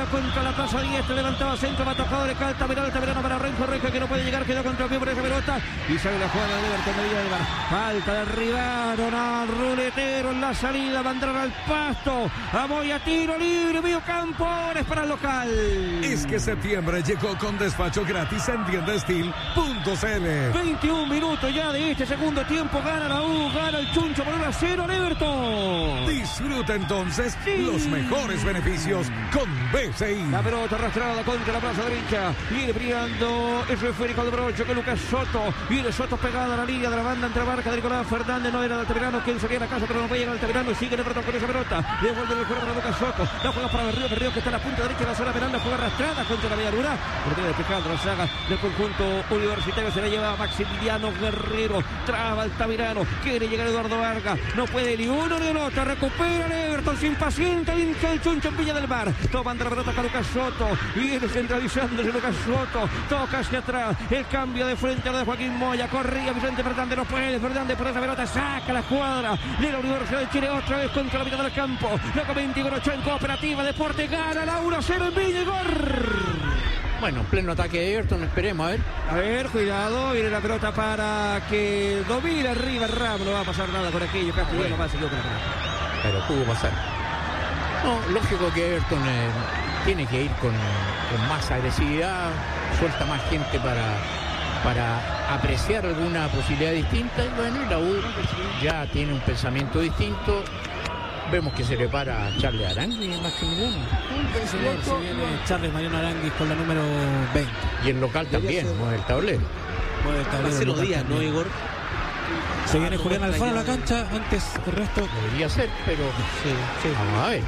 pelea contra la plaza 10, levantaba centro, va a tocar de Altamirano para Renzo Reja, que no puede llegar, quedó contra el pie por esa pelota, y sale la jugada de Everton de Villa del Mar. Falta, derribaron al ruletero en la salida, va a entrar al pasto, a tiro libre, medio campo, ahora es para el local. Es que septiembre llegó con despacho gratis en tiendastil.cl. 21 minutos ya de este segundo tiempo, gana la U, gana el Chuncho por 1-0 al Everton. Disfruta entonces los mejores beneficios con BCI. La pelota arrastrada contra la plaza derecha, viene brillando el esférico de Brocho que Lucas Soto, viene Soto pegada a la línea de la banda entre barca de Nicolás Fernández, no era de Altamirano quien salía a la casa, pero no puede llegar Altamirano y sigue de pronto con esa pelota, devuelve el juego para Lucas Soto, la juega para Berrío que está en la punta derecha de la zona penal, la juega arrastrada contra la Villarura, termina despejando la saga del conjunto universitario, se la lleva Maximiliano Guerrero, traba Altamirano, quiere llegar Eduardo Vargas, no puede ni uno ni el otro, recupera el Everton, se impacienta, hincha el Chuncho en Villa del Mar, tomando la pelota con Lucas Soto, viene centralizándose Lucas Soto, toca hacia atrás, el cambio de frente a lo de Joaquín Moya, corría Vicente Fernández, no puede, Fernández por esa pelota, saca la cuadra de la Universidad de Chile, otra vez contra la mitad del campo, la comenta Igor Ochoa en Cooperativa Deporte, gana la 1-0 en Villa, Igor. Bueno, en pleno ataque de Everton, esperemos, a ver, cuidado, viene la pelota para que domine arriba Ramos, no va a pasar nada con aquello, Castellano va a seguir con la pelota. Pero pudo pasar. No, lógico que Everton tiene que ir con más agresividad, suelta más gente para apreciar alguna posibilidad distinta, y bueno, y la U ya tiene un pensamiento distinto. Vemos que se le para a Charles Aranguis más que ninguno. Se viene Charles Mariano Aranguis con la número 20. Y el local también, mueve el tablero. Marcelo Díaz, ¿no, Igor? Se viene Julián Alfaro a la cancha, antes el resto. Debería ser, pero sí. Vamos a ver.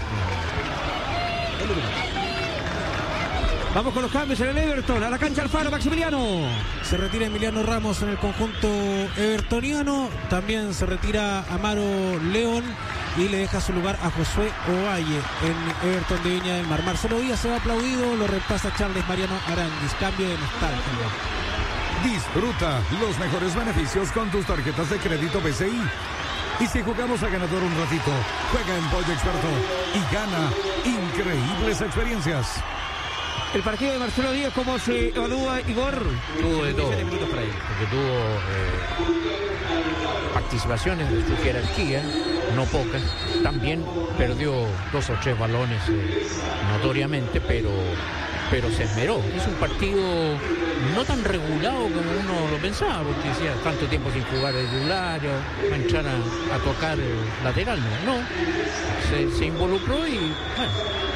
Vamos con los cambios en el Everton, a la cancha Alfaro, Maximiliano. Se retira Emiliano Ramos en el conjunto evertoniano, también se retira Amaro León y le deja su lugar a Josué Ovalle en Everton de Viña del Mar. Marcelo Díaz se va aplaudido, lo reemplaza Charles Mariano Aranguis, cambio de nostalgia. Disfruta los mejores beneficios con tus tarjetas de crédito BCI. Y si jugamos a ganador un ratito, juega en Pollo Experto y gana increíbles experiencias. El partido de Marcelo Díaz, ¿cómo se evalúa, Igor? Tuvo de todo, porque tuvo participaciones de su jerarquía, no pocas. También perdió 2 o 3 balones notoriamente, pero se esmeró. Es un partido no tan regulado como uno lo pensaba, porque decía tanto tiempo sin jugar de titular, va a entrar a tocar el lateral. No, se involucró y bueno.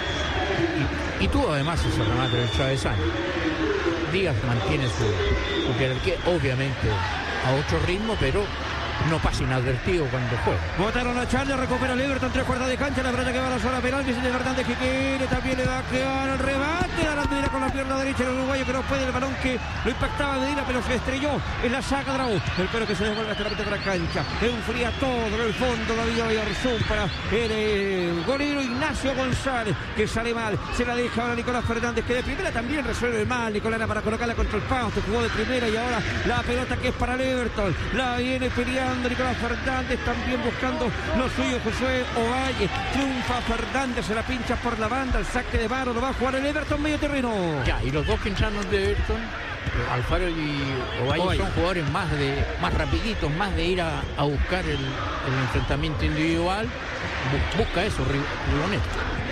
Y tuvo además ese remate del travesaño. Díaz mantiene su jerarquía, obviamente a otro ritmo, pero no pasa inadvertido cuando juega. Botaron a Charles, recupera el Everton, 3/4 de cancha, la verdad que va a la zona penal, Vicente Fernández que quiere, también le va a quedar el remate, a la Medina con la pierna derecha el uruguayo que no puede, el balón que lo impactaba Medina, pero se estrelló en la saca de la U, el pero que se devuelve hasta la mitad de la cancha, enfría todo en el fondo, David Oyarzún para el golero Ignacio González, que sale mal, se la deja ahora Nicolás Fernández, que de primera también resuelve mal, Nicolás para colocarla contra el pasto, jugó de primera y ahora la pelota que es para el Everton, la viene peleando Nicolás Fernández, también buscando lo suyo Josué Ovalle, triunfa Fernández, se la pincha por la banda, el saque de Varo, lo va a jugar el Everton medio terreno. Ya, y los dos pinchanos de Everton, Alfaro y Ovalle son jugadores más rapiditos, más de ir a buscar el enfrentamiento individual, busca eso, Ribonete.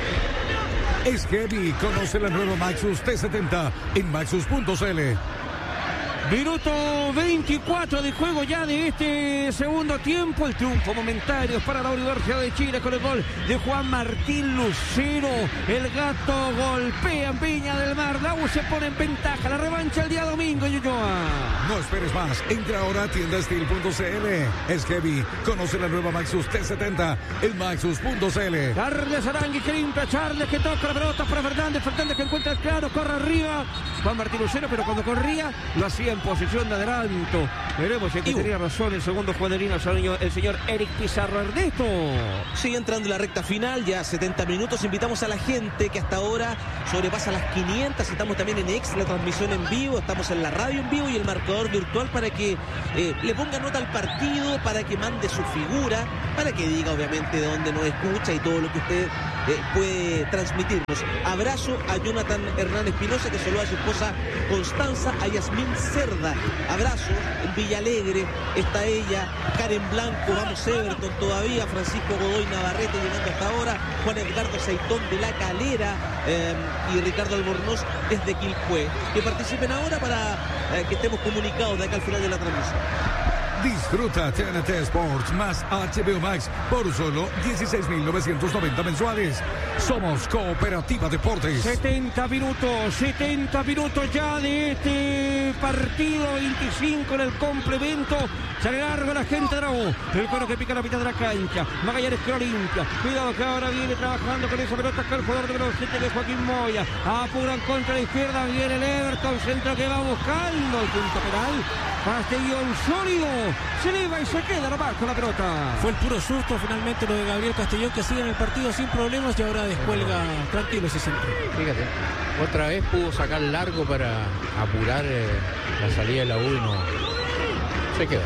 Es heavy, conoce la nueva Maxus T70 en maxus.cl. Minuto 24 de juego ya de este segundo tiempo. El triunfo momentáneo para la Universidad de Chile con el gol de Juan Martín Lucero. El gato golpea en Viña del Mar. La U se pone en ventaja. La revancha el día domingo, Ñuñoa. No esperes más. Entra ahora a tiendastil.cl. Es heavy. Conoce la nueva Maxus T70 en maxus.cl. Charles Aranguis que limpia. Charles que toca la pelota para Fernández. Fernández que encuentra el claro. Corre arriba. Juan Martín Lucero, pero cuando corría lo hacía en posición de adelanto. Veremos si tenía razón el segundo cuadrino, el señor Eric Pizarro. Ernesto. Sigue entrando la recta final, ya 70 minutos. Invitamos a la gente que hasta ahora sobrepasa las 500. Estamos también en X, la transmisión en vivo. Estamos en la radio en vivo y el marcador virtual para que le ponga nota al partido, para que mande su figura, para que diga obviamente de dónde nos escucha y todo lo que usted puede transmitirnos. Abrazo a Jonathan Hernán Espinosa, que saludó a su esposa Constanza, a Yasmín Cerda. Abrazos en Villalegre, está ella, Karen Blanco, vamos Everton todavía, Francisco Godoy Navarrete llegando hasta ahora, Juan Edgardo Seitón de La Calera y Ricardo Albornoz desde Quilpué. Que participen ahora para que estemos comunicados de acá al final de la transmisión. Disfruta TNT Sports más HBO Max por solo 16.990 mensuales. Somos Cooperativa Deportes. 70 minutos ya de este partido, 25 en el complemento. Sale largo la gente de Bravo. El cuero que pica la mitad de la cancha. Magallanes que lo limpia. Cuidado que ahora viene trabajando con esa pelota acá el jugador de número 7 de Joaquín Moya. Apuran contra la izquierda. Viene el Everton. Centro que va buscando el punto penal. Castellón sólido. Se eleva y se queda nomás con la pelota. Fue el puro susto finalmente lo de Gabriel Castellón, que sigue en el partido sin problemas y ahora descuelga tranquilo ese centro. Fíjate, otra vez pudo sacar largo para apurar la salida de la U y no se quedó.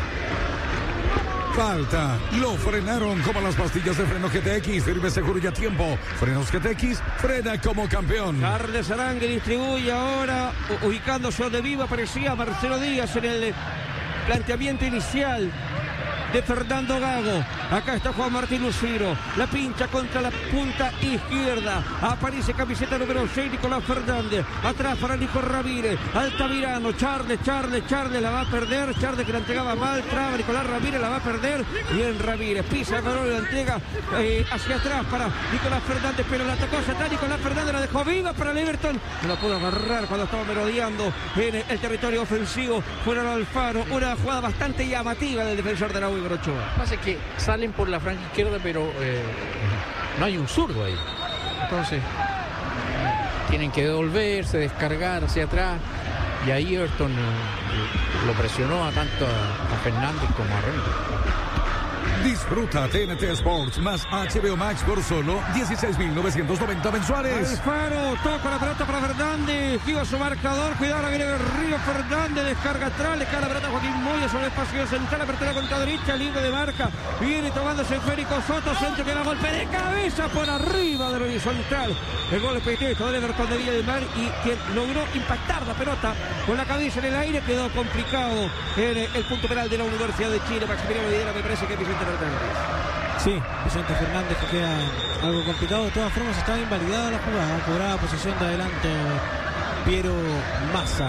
Falta, lo frenaron como las pastillas de freno GTX, firme, seguro y a tiempo. Frenos GTX, frena como campeón. Carles Arangue distribuye ahora, ubicándose donde viva, parecía Marcelo Díaz en el planteamiento inicial de Fernando Gago. Acá está Juan Martín Lucero. La pincha contra la punta izquierda. Aparece camiseta número 6, Nicolás Fernández. Atrás para Nico Ramírez. Altamirano. Charles la va a perder. Charles que la entregaba mal. Traba Nicolás Ramírez, la va a perder. Bien Ramírez. Pisa el balón y la entrega hacia atrás para Nicolás Fernández. Pero la tocó hacia atrás. Nicolás Fernández la dejó viva para el Everton. No la pudo agarrar cuando estaba merodeando en el territorio ofensivo. Fuera Alfaro. Una jugada bastante llamativa del defensor de la U. Ochoa. Lo que pasa es que salen por la franja izquierda, pero no hay un zurdo ahí. Entonces tienen que devolverse, descargar hacia atrás. Y ahí Everton lo presionó tanto a Fernández como a Ramírez. Disfruta TNT Sports más HBO Max por solo 16.990 mensuales. Alfaro toca la pelota para Fernández. Giva su marcador. Cuidado, viene el Río Fernández. Descarga atrás. Le cae la pelota a Joaquín Moya sobre el espacio central. Apertura contra derecha. Libre de marca. Viene tomándose Férico Soto. Centro que da golpe de cabeza por arriba del horizontal. El gol petito del Everton de Villa del Mar. Y quien logró impactar la pelota con la cabeza en el aire. Quedó complicado en el punto penal de la Universidad de Chile. Maximiliano Videla, me parece que Vicente Fernández. Sí, Vicente Fernández, que queda algo complicado. De todas formas estaba invalidada la jugada. Cobraba posición de adelanto Piero Massa.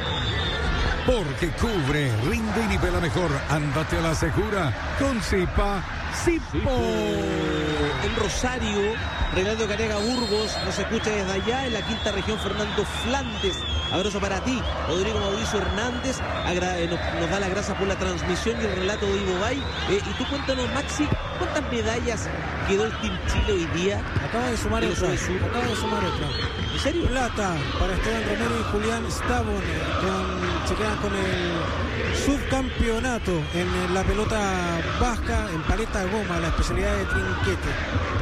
Porque cubre, rinde y nivela mejor. Ándate a la segura con Zipa Sipo. En Rosario, Reinaldo Canega Burgos nos escucha desde allá. En la quinta región, Fernando Flandes. Abrazo para ti. Rodrigo Mauricio Hernández nos da las gracias por la transmisión y el relato de Ivo Bay. Y tú cuéntanos, Maxi, ¿cuántas medallas quedó el Team Chile hoy día? Acaba de sumar otra. ¿En serio? Plata para Esteban Romero y Julián Stavon. Se quedan con el subcampeonato en la pelota vasca, en paleta de goma, la especialidad de trinquete.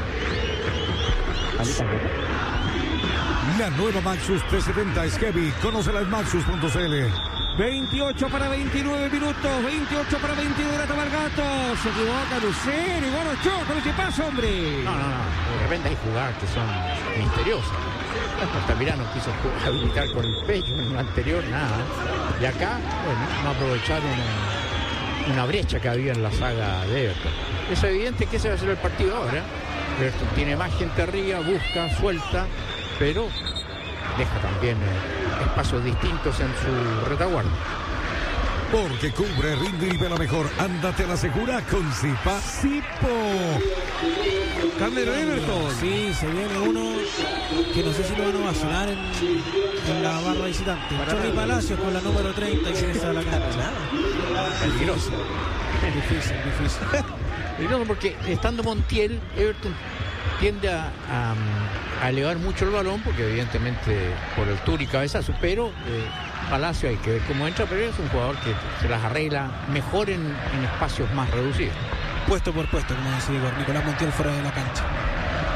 La nueva Maxus 370 es heavy. Conócela en maxus.cl. 28 para 29 minutos. 28 para 29 la toma el Gato. Se equivoca Lucero y bueno, Choco, ¿qué pasa, hombre? No. De repente hay jugadas que son misteriosas. Altamirano quiso habilitar con el pecho en el anterior, nada. Y acá, bueno, no aprovecharon una brecha que había en la saga de Everton. Es evidente que ese va a ser el partido ahora. Everton tiene más gente arriba, busca, suelta, pero deja también espacios distintos en su retaguardia. Porque cubre, rinde y nivela mejor. Ándate a la segura con Zipa Sipo. Cambio de Everton. Sí, se viene uno que no sé si lo van a vacilar en la barra visitante. Charly Palacios con la número 30 y se a la cancha. Peligroso. Difícil. Peligroso porque estando Montiel, Everton tiende a elevar mucho el balón, porque evidentemente por altura y cabezazo, pero Palacio hay que ver cómo entra, pero es un jugador que se las arregla mejor en espacios más reducidos. Puesto por puesto, como decía Igor. Nicolás Montiel fuera de la cancha.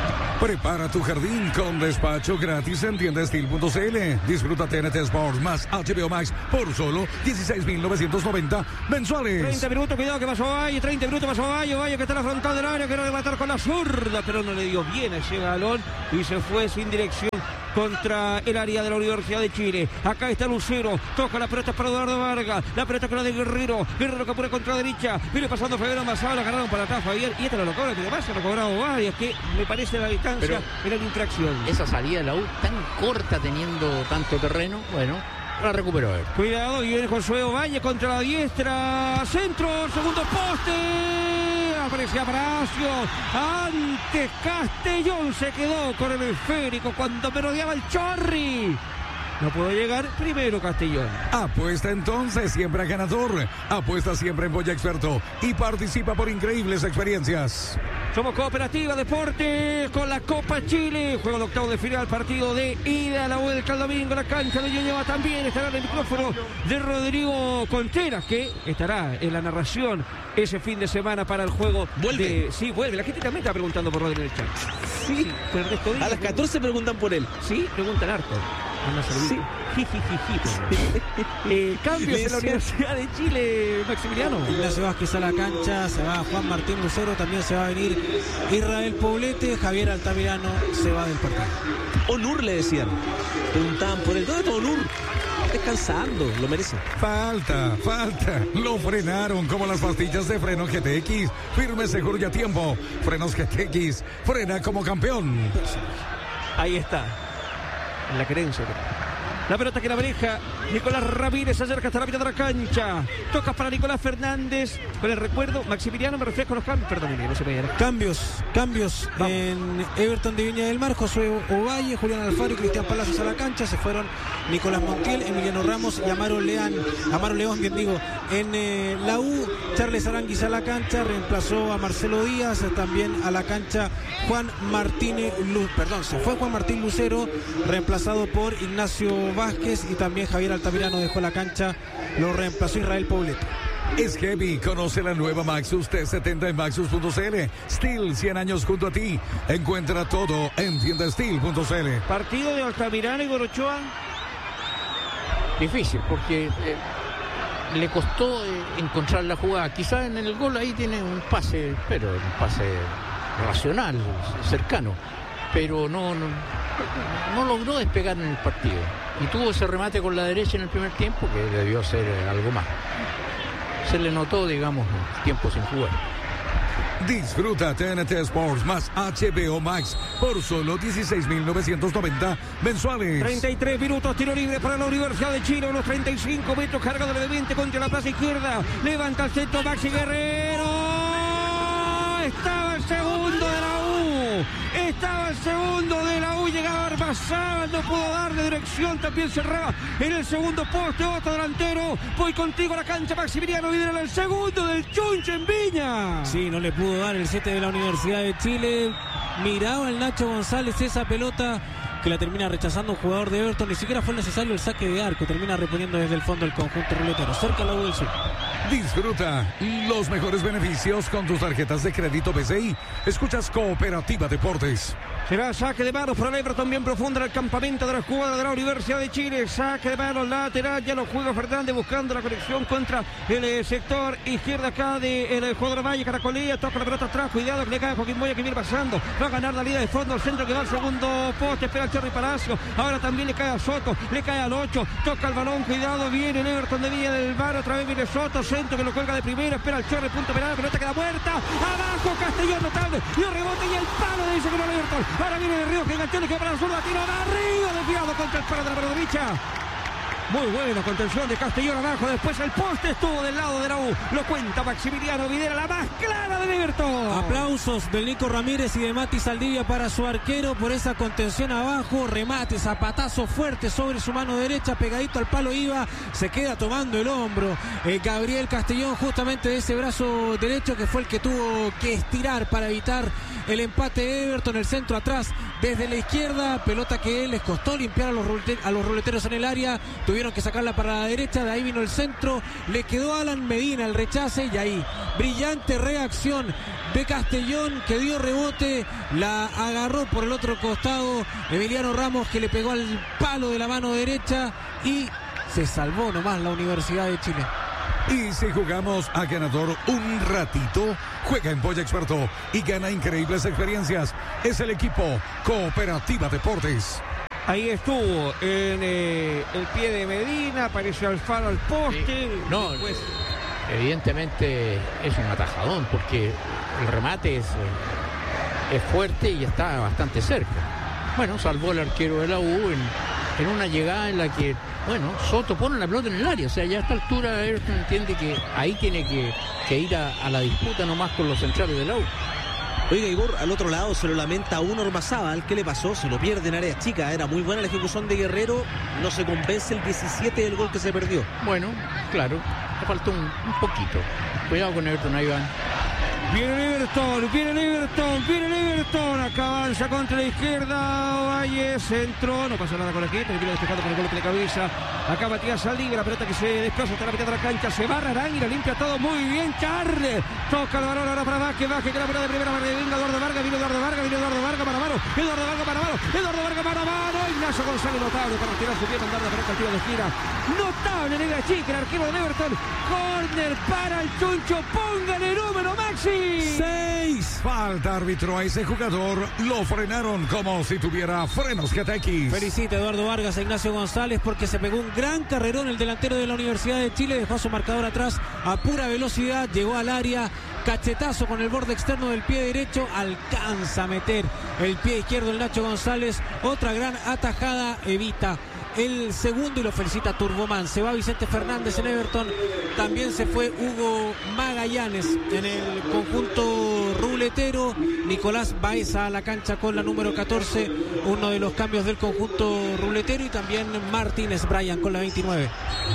Prepara tu jardín con despacho gratis en tiendastil.cl. Disfruta TNT Sports más HBO Max por solo 16.990 mensuales. 30 minutos, cuidado que pasó Valle, 30 minutos pasó Valle que está en la frontal del área, quiere rematar con la zurda, pero no le dio bien ese balón y se fue sin dirección contra el área de la Universidad de Chile. Acá está Lucero, toca la pelota para Eduardo Vargas, la pelota con la de Guerrero que apura contra la derecha, viene pasando Fabián Amasado, la ganaron para atrás Fabián, y esta no lo cobra, que además se lo ha cobrado varias, que me parece la distancia era la infracción. Esa salida de la U tan corta teniendo tanto terreno, bueno, la recuperó él. Cuidado, y viene Josué Ovalle contra la diestra, centro, segundo poste, aparecía Palacio, antes Castellón se quedó con el esférico cuando merodeaba el Chorri. No pudo llegar primero Castellón. Apuesta entonces siempre a ganador. Apuesta siempre en Boya Experto y participa por increíbles experiencias. Somos Cooperativa Deportes con la Copa Chile. Juego de octavo de final, partido de ida. La U del Caldomingo, la cancha de Ñuñoa también estará en el micrófono de Rodrigo Contreras, que estará en la narración ese fin de semana para el juego. ¿Vuelve? Sí, vuelve. La gente también está preguntando por Rodrigo en el chat. Sí, pero Ernesto Díaz. A las 14 preguntan por él. Sí, preguntan harto. Sí. Cambios en la Universidad de Chile, Maximiliano. Ignacio Vázquez a la cancha, se va Juan Martín Lucero, también se va a venir Israel Poblete, Javier Altamirano se va del partido. Onur le decían. Preguntaban por él. ¿Dónde está Onur? Descansando, lo merece. Falta. Lo frenaron como las pastillas de freno GTX. Firme, seguro y a tiempo. Frenos GTX. Frena como campeón. Ahí está. En la querencia. La pelota que la maneja Nicolás Ramírez, se acerca hasta la mitad de la cancha. Toca para Nicolás Fernández. Con el recuerdo, Maximiliano, me refiero con los cambios. Perdón, no se me diera. Cambios en Everton de Viña del Mar. Josué Ovalle, Julián Alfaro y Cristian Palacios a la cancha. Se fueron Nicolás Montiel, Emiliano Ramos y Amaro León, bien digo. En la U, Charles Aranguis a la cancha. Reemplazó a Marcelo Díaz. También a la cancha se fue Juan Martín Lucero, reemplazado por Ignacio Vázquez, y también Javier Altamirano dejó la cancha, lo reemplazó Israel Poblete. Es heavy, conoce la nueva Maxus T70 en Maxus.cl. Steel, 100 años junto a ti. Encuentra todo en tiendasteel.cl. Partido de Altamirano y Gorochoa. Difícil, porque le costó encontrar la jugada. Quizá en el gol ahí tiene un pase, pero un pase racional, cercano, pero no logró despegar en el partido y tuvo ese remate con la derecha en el primer tiempo que debió ser algo más. Se le notó, digamos, tiempo sin jugar. Disfruta TNT Sports más HBO Max por solo 16.990 mensuales. 33 minutos, tiro libre para la Universidad de Chile, unos 35 metros, cargado levemente contra la plaza izquierda, levanta el centro Maxi Guerrero, estaba el segundo de la U, llegaba Armazábal, no pudo darle dirección, también cerraba en el segundo poste, otro delantero. Voy contigo a la cancha, Maximiliano Vidal, el segundo del Chunche en Viña. Sí, no le pudo dar el 7 de la Universidad de Chile. Miraba el Nacho González esa pelota que la termina rechazando un jugador de Everton. Ni siquiera fue necesario el saque de arco, termina reponiendo desde el fondo el conjunto ruletero, cerca la U del Sur. Disfruta los mejores beneficios con tus tarjetas de crédito BCI. Escuchas Cooperativa Deportes. Será saque de manos para el Everton, bien profundo en el campamento de la jugada de la Universidad de Chile. Saque de manos lateral, ya lo juega Fernández buscando la conexión contra el sector izquierda acá del jugador de Valle. Caracolía, toca la pelota atrás, cuidado que le cae Joaquín Moya que viene pasando. Va a ganar la línea de fondo, el centro que va al segundo poste, espera el Chorri Palacio. Ahora también le cae a Soto, le cae al 8, toca el balón, cuidado, viene el Everton de Villa del Mar, otra vez viene Soto, centro que lo cuelga de primera, espera el Chorri, punto penal, pelota queda muerta, abajo Castellón, notable, y el rebote y el palo de ese que no le Everton. Ahora viene el Río que enganchó, le queda para la zurda, tiro de arriba, desviado contra el palo de la mano derecha. Muy buena contención de Castellón abajo. Después el poste estuvo del lado de la U. Lo cuenta Maximiliano Videla, la más clara de Everton. Aplausos del Nico Ramírez y de Mati Saldivia para su arquero por esa contención abajo. Remate, zapatazo fuerte sobre su mano derecha, pegadito al palo iba. Se queda tomando el hombro Gabriel Castellón justamente de ese brazo derecho que fue el que tuvo que estirar para evitar el empate de Everton, el centro atrás desde la izquierda, pelota que les costó limpiar a los ruleteros en el área, tuvieron que sacarla para la derecha, de ahí vino el centro, le quedó a Alan Medina el rechace y ahí brillante reacción de Castellón que dio rebote, la agarró por el otro costado Emiliano Ramos, que le pegó al palo de la mano derecha y se salvó nomás la Universidad de Chile. Y si jugamos a ganador un ratito, juega en Polla Experto y gana increíbles experiencias. Es el equipo Cooperativa Deportes. Ahí estuvo en el pie de Medina, apareció Alfaro al poste. Sí. No, después... evidentemente es un atajadón porque el remate es fuerte y está bastante cerca. Bueno, salvó el arquero de la U en una llegada en la que, bueno, Soto pone la pelota en el área. O sea, ya a esta altura Everton entiende que ahí tiene que ir a la disputa nomás con los centrales de la U. Oiga, Igor, al otro lado se lo lamenta a uno Ormazábal. ¿Qué le pasó? Se lo pierde en área chica. Era muy buena la ejecución de Guerrero. No se convence el 17 del gol que se perdió. Bueno, claro, le faltó un poquito. Cuidado con Everton, ahí van. Viene el Everton, acá avanza contra la izquierda, Ovalle, centro, no pasa nada con aquí, termina despejando con el golpe de cabeza, acá Matías Saldívar, la pelota que se desplaza hasta la mitad de la cancha, se barra Arán y la limpia todo muy bien, Charles, toca el balón ahora para Vázquez, que la pelota de primera, venga Eduardo Vargas, vino Eduardo Vargas para mano, Ignacio González, notable para retirar su pie, mandar la pelota al tiro de esquina, notable, Nega Chica, el arquero de Everton, córner para el Chuncho, póngale número Maxi. 6. Falta árbitro a ese jugador. Lo frenaron como si tuviera frenos GTX. Felicita Eduardo Vargas a Ignacio González porque se pegó un gran carrerón el delantero de la Universidad de Chile. Dejó a su marcador atrás a pura velocidad. Llegó al área. Cachetazo con el borde externo del pie derecho. Alcanza a meter el pie izquierdo el Nacho González. Otra gran atajada. Evita el segundo y lo felicita Turboman. Se va Vicente Fernández en Everton. También se fue Hugo Magallanes en el conjunto ruletero. Nicolás Baeza a la cancha con la número 14, uno de los cambios del conjunto ruletero, y también Martínez Bryan con la 29.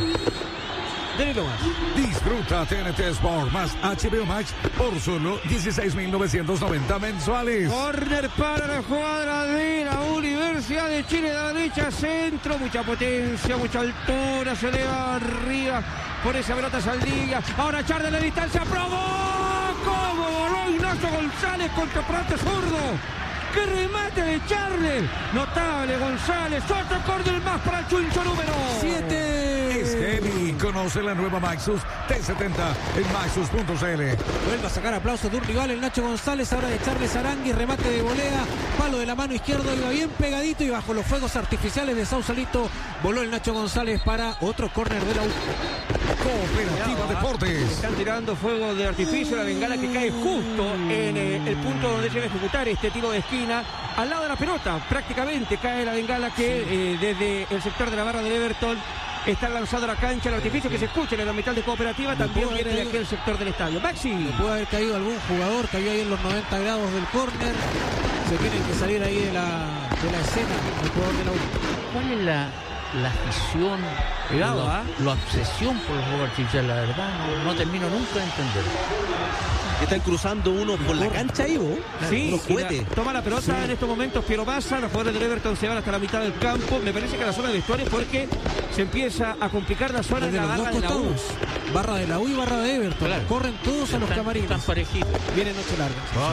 Denlo más. Disfruta TNT Sport más HBO Max por solo 16.990 mensuales. Corner para la jugada de la Universidad de Chile, de la derecha, centro, mucha potencia, mucha altura, se eleva arriba por esa pelota Saldivia. Ahora Char de la distancia, probó, como voló Ignacio González contra Prate zurdo. ¡Qué remate de Charles! Notable González, otro córner más para el Chuncho número 7. Es heavy. Conoce la nueva Maxus T70 en Maxus.cl. Vuelve a sacar aplausos de un rival el Nacho González, ahora de Charles Arangui, remate de volea, palo de la mano izquierda, iba bien pegadito y bajo los fuegos artificiales de Sausalito voló el Nacho González para otro córner de la U. Cooperativa Deportes. Están tirando fuego de artificio, la bengala que cae justo en el punto donde se va a ejecutar este tiro de esquina, al lado de la pelota, prácticamente cae la bengala que desde el sector de la barra de Everton está lanzado a la cancha. El artificio que se escucha en la mitad de Cooperativa también viene de aquel sector del estadio. Maxi. Puede haber caído algún jugador, cayó ahí en los 90 grados del córner. Se tienen que salir ahí de la escena el jugador de la U. ¿Cuál es la afición, Cuidado, la obsesión por los juegos artificiales? La verdad, no termino nunca de entender. Están cruzando uno por la cancha, Ivo. Sí, Unos juguetes. toma la pelota en estos momentos Piero Massa. Los jugadores del Everton se van hasta la mitad del campo. Me parece que la zona de vestuarios, porque se empieza a complicar la zona de Desde la los barra dos de la U. costados, barra de la U y barra de Everton. Claro. Corren todos a los camarines. Están parejitos. Viene noche larga.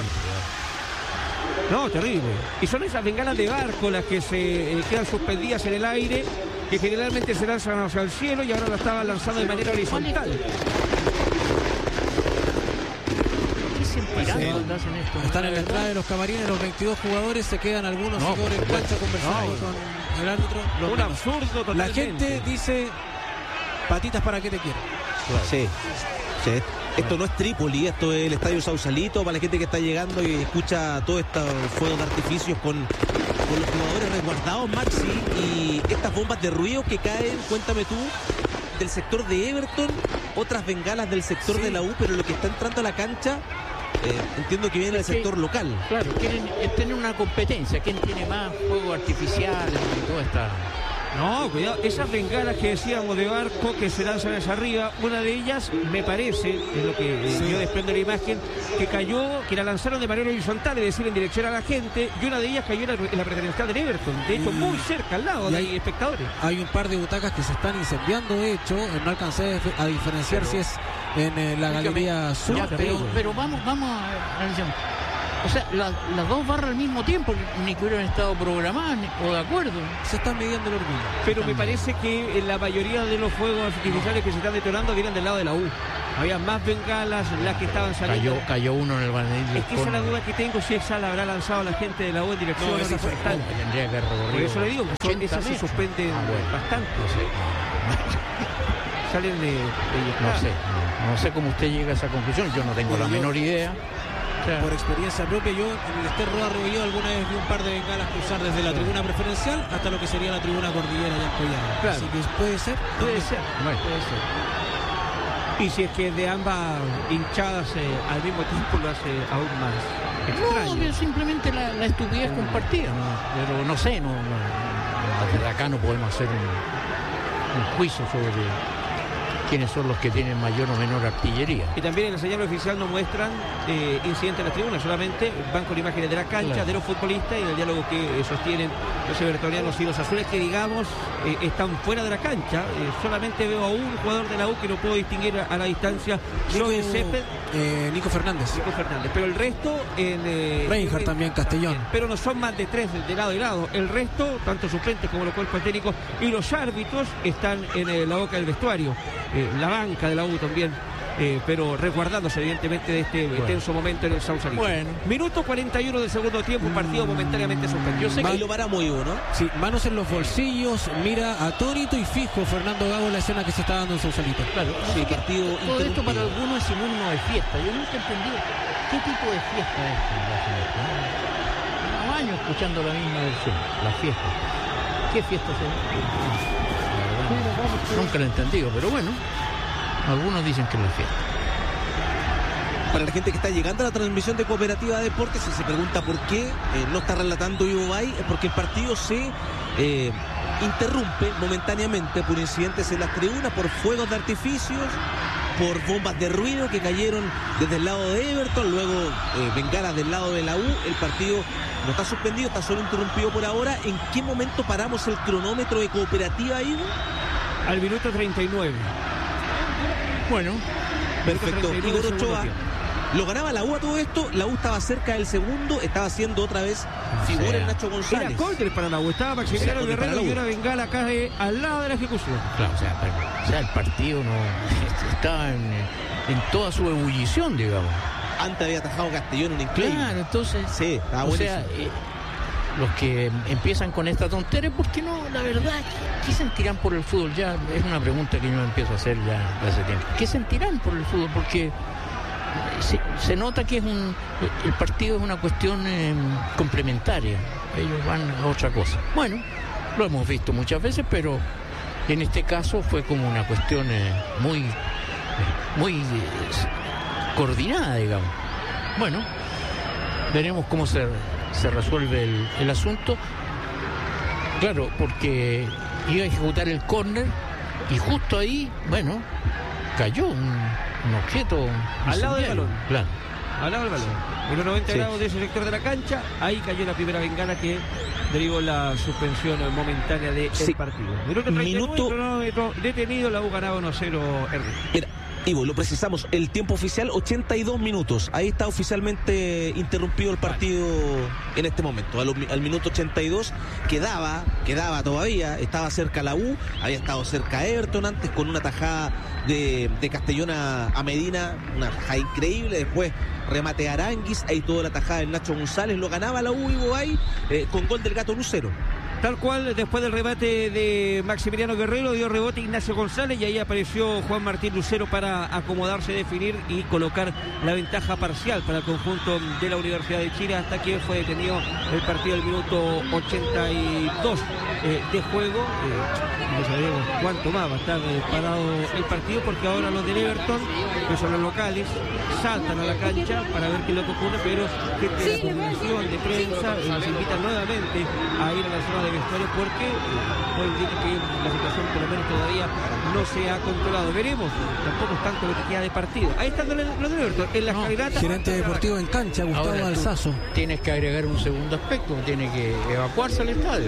No, terrible. Y son esas bengalas de barco las que se quedan suspendidas en el aire, que generalmente se lanzan hacia el cielo, y ahora la estaban lanzando de manera horizontal. Están en la entrada de los camarines los 22 jugadores, se quedan algunos sobre el cancha conversando ahí con el árbitro. Un absurdo totalmente. La gente dice, patitas para que te quiero. Sí. Esto no es Trípoli, esto es el estadio Sausalito, para la gente que está llegando y escucha todo este fuego de artificios con los jugadores resguardados, Maxi, y estas bombas de ruido que caen, cuéntame tú, del sector de Everton, otras bengalas del sector de la U, pero lo que está entrando a la cancha, entiendo que viene del sector local. Claro, quieren tener una competencia, quién tiene más fuegos artificiales y toda No, cuidado, esas bengalas que decíamos de Barco que se lanzan hacia arriba, una de ellas me parece, es lo que yo desprendo de la imagen, que cayó, que la lanzaron de manera horizontal, es decir, en dirección a la gente, y una de ellas cayó en la presidencial del Everton, de hecho muy cerca, al lado, hay espectadores. Hay un par de butacas que se están incendiando, de hecho, no alcancé a diferenciar si es en la galería sur. Ya, pero vamos a analizar. O sea, las dos barras al mismo tiempo, ni que hubieran estado programadas o de acuerdo. Se están midiendo el orgullo. Pero me parece que la mayoría de los fuegos artificiales que se están detonando vienen del lado de la U. Había más bengalas, las que estaban saliendo. Cayó uno en el banderín. Es que esa es la duda que tengo, si esa la habrá lanzado la gente de la U en dirección horizontal. Tendría que recorrer. Por eso le digo, que esas se suspenden bastante. No sé. Salen de No sé cómo usted llega a esa conclusión, yo no tengo la menor idea. Por experiencia propia, yo en el Ester Roda Rebelló alguna vez vi un par de bengalas cruzar desde la tribuna preferencial hasta lo que sería la tribuna cordillera allá en Collado. Claro. Así que puede ser. Bueno. Puede ser. Y si es que de ambas hinchadas al mismo tiempo lo hace aún más extraño. No, simplemente la estupidez compartida. Pero no sé, desde acá no podemos hacer un juicio sobre quiénes son los que tienen mayor o menor artillería. Y también en la señal oficial no muestran incidentes en las tribunas, solamente van con imágenes de la cancha, de los futbolistas y el diálogo que sostienen los evertonianos y los azules, que digamos están fuera de la cancha. Solamente veo a un jugador de la U que no puedo distinguir a la distancia, Nico Fernández. Pero el resto Reinhardt también, Castellón. Pero no son más de 3 de lado y lado. El resto, tanto suplentes como los cuerpos técnicos y los árbitros, están en la boca del vestuario. La banca de la U también, pero resguardándose evidentemente de este tenso momento en el Sausalito. Bueno. Minuto 41 del segundo tiempo, partido momentáneamente suspendido. Yo sé que lo para muy uno. Sí, manos en los bolsillos, mira atónito y fijo Fernando Gago la escena que se está dando en Sausalito. Claro, Sí, partido todo esto para algunos es sinónimo de fiesta. Yo nunca he entendido qué tipo de fiesta es esta. Llevamos años escuchando la misma versión, la fiesta. ¿Qué fiesta es? Nunca lo he entendido, pero bueno, algunos dicen que es la fiesta. Para la gente que está llegando a la transmisión de Cooperativa Deportes y se pregunta por qué no está relatando Ivo Bay, es porque el partido se interrumpe momentáneamente por incidentes en las tribunas, por fuegos de artificios, por bombas de ruido que cayeron desde el lado de Everton, luego bengalas del lado de la U. El partido no está suspendido, está solo interrumpido por ahora. ¿En qué momento paramos el cronómetro de Cooperativa, Ivo? Al minuto 39. Bueno, perfecto. 39 Igor segundo Ochoa tiempo. lo ganaba la U a todo esto. La U estaba cerca del segundo, estaba haciendo otra vez figura el Nacho González. Era córner para la U, estaba Maximiliano O sea, Guerrero para la y U. una bengala cae al lado de la ejecución. claro, o sea, el partido no estaba en toda su ebullición, digamos. Antes había atajado Castellón un increíble. Claro, entonces, Sí, estaba o buenísimo. sea, los que empiezan con esta tontería, ¿por qué no? La verdad, ¿qué sentirán por el fútbol? Ya es una pregunta que yo me empiezo a hacer ya hace tiempo. ¿Qué sentirán por el fútbol? Porque se nota que el partido es una cuestión complementaria. Ellos van a otra cosa. Bueno, lo hemos visto muchas veces, pero en este caso fue como una cuestión muy coordinada, digamos. Bueno, veremos cómo se resuelve el asunto. Claro, porque iba a ejecutar el córner y justo ahí, bueno, cayó un objeto Al lado del incendiario. balón. Claro. Al lado del balón. En los 90 grados de ese sector de la cancha, ahí cayó la primera bengala que derivó la suspensión momentánea del partido. Minuto 39, cronómetro detenido, la U ganaba 1-0 Herrera. Mira, Ivo, lo precisamos, el tiempo oficial 82 minutos. Ahí está oficialmente interrumpido el partido en este momento. Al minuto 82 quedaba todavía, estaba cerca la U, había estado cerca Everton antes con una tajada de Castellón a Medina, una tajada increíble, después remate a Aranguis, ahí toda la tajada del Nacho González, lo ganaba la U, Ivo Bay, con gol del Gato Lucero. Tal cual, después del remate de Maximiliano Guerrero, dio rebote Ignacio González y ahí apareció Juan Martín Lucero para acomodarse, definir y colocar la ventaja parcial para el conjunto de la Universidad de Chile, hasta que fue detenido el partido del minuto 82 de juego. No sabemos cuánto más va a estar parado el partido, porque ahora los del Everton, que son los locales, saltan a la cancha para ver qué es lo que ocurre, pero gente de la comunicación, de prensa, nos invitan nuevamente a ir a la zona de vestuario porque hoy indica que la situación por lo menos todavía no se ha controlado. Veremos, tampoco es tanto lo que queda de partido. Ahí está lo de Everton, en la escalerata. Gerente deportivo en cancha, Gustavo Ahora tú Alzazo. tienes que agregar un segundo aspecto, tiene que evacuarse al estadio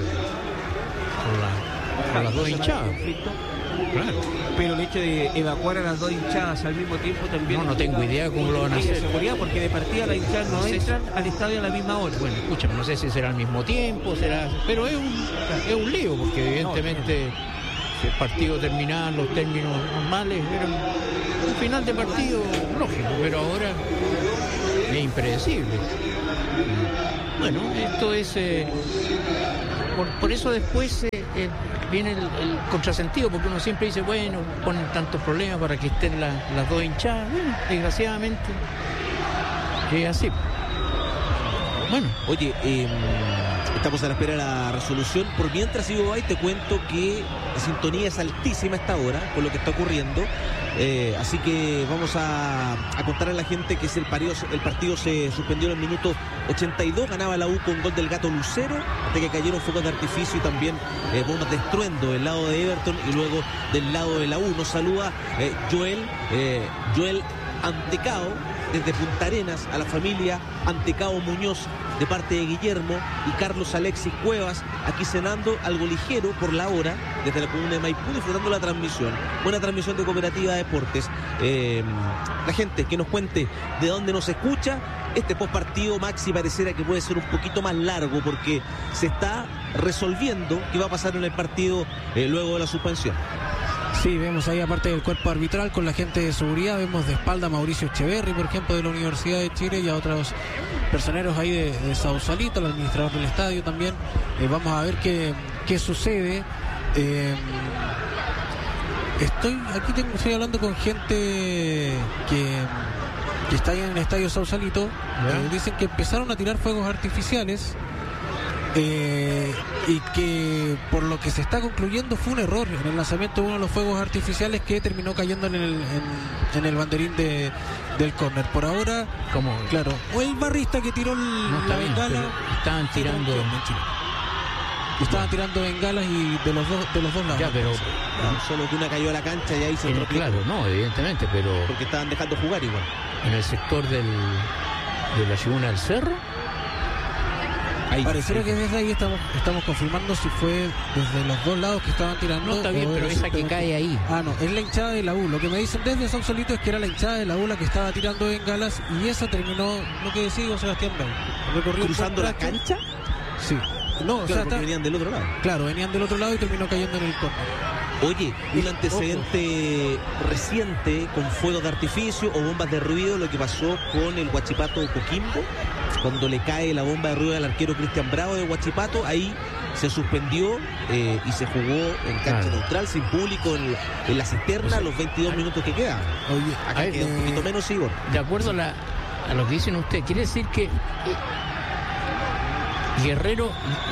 con las dos hinchadas. Claro. Pero el hecho de evacuar a las dos hinchadas al mismo tiempo también... No tengo idea cómo lo van a hacer. Seguridad, porque de partida las hinchadas no entran al estadio a la misma hora. Bueno, escúchame, no sé si será al mismo tiempo, pero es un lío, porque evidentemente si el partido terminaba en los términos normales, era un final de partido lógico, pero ahora es impredecible. Bueno, esto es... por eso después viene el contrasentido, porque uno siempre dice, bueno, ponen tantos problemas para que estén las dos hinchadas. Bueno, desgraciadamente es así. Bueno. Oye, estamos a la espera de la resolución. Por mientras, Ivo Bay, te cuento que la sintonía es altísima a esta hora con lo que está ocurriendo. Así que vamos a contar a la gente que el partido se suspendió en el minuto 82. Ganaba la U con gol del Gato Lucero, hasta que cayeron fuegos de artificio y también bombas de estruendo del lado de Everton y luego del lado de la U. Nos saluda Joel Antecao desde Punta Arenas, a la familia Antecao Muñoz de parte de Guillermo y Carlos Alexis Cuevas, aquí cenando algo ligero por la hora desde la comuna de Maipú, disfrutando la transmisión. Buena transmisión de Cooperativa Deportes. La gente que nos cuente de dónde nos escucha. Este postpartido, Maxi, pareciera que puede ser un poquito más largo porque se está resolviendo qué va a pasar en el partido luego de la suspensión. Sí, vemos ahí aparte del cuerpo arbitral con la gente de seguridad, vemos de espalda a Mauricio Echeverri, por ejemplo, de la Universidad de Chile, y a otros personeros ahí de Sausalito, el administrador del estadio también. Vamos a ver qué sucede. Estoy hablando con gente que está ahí en el estadio Sausalito. Dicen que empezaron a tirar fuegos artificiales. Y que por lo que se está concluyendo fue un error en el lanzamiento de uno de los fuegos artificiales que terminó cayendo en el banderín del córner. Por ahora, como claro, o el barrista que tiró la bengala. Estaban tirando bengalas y de los dos lados. Ya, pero solo que una cayó a la cancha y ahí se tropezó. Claro, no, evidentemente, pero porque estaban dejando jugar igual. En el sector de la tribuna del Cerro. Pareciera que desde ahí estamos confirmando si fue desde los dos lados que estaban tirando. No, está bien, pero esa que cae ahí. No, es la hinchada de la U. Lo que me dicen desde Sausalito es que era la hinchada de la U la que estaba tirando bengalas y esa terminó, lo que decía Sebastián Bell. Recorrió ¿cruzando la cancha? Sí. No, claro, porque venían del otro lado. Claro, venían del otro lado y terminó cayendo en el córner. Oye, un antecedente reciente con fuegos de artificio o bombas de ruido, lo que pasó con el Huachipato Coquimbo, cuando le cae la bomba de ruido al arquero Cristian Bravo de Huachipato. Ahí se suspendió y se jugó en cancha neutral, sin público, en la cisterna, los 22 minutos que quedan. Oye, acá queda un poquito menos, Igor. De acuerdo a lo que dicen ustedes, quiere decir que Guerrero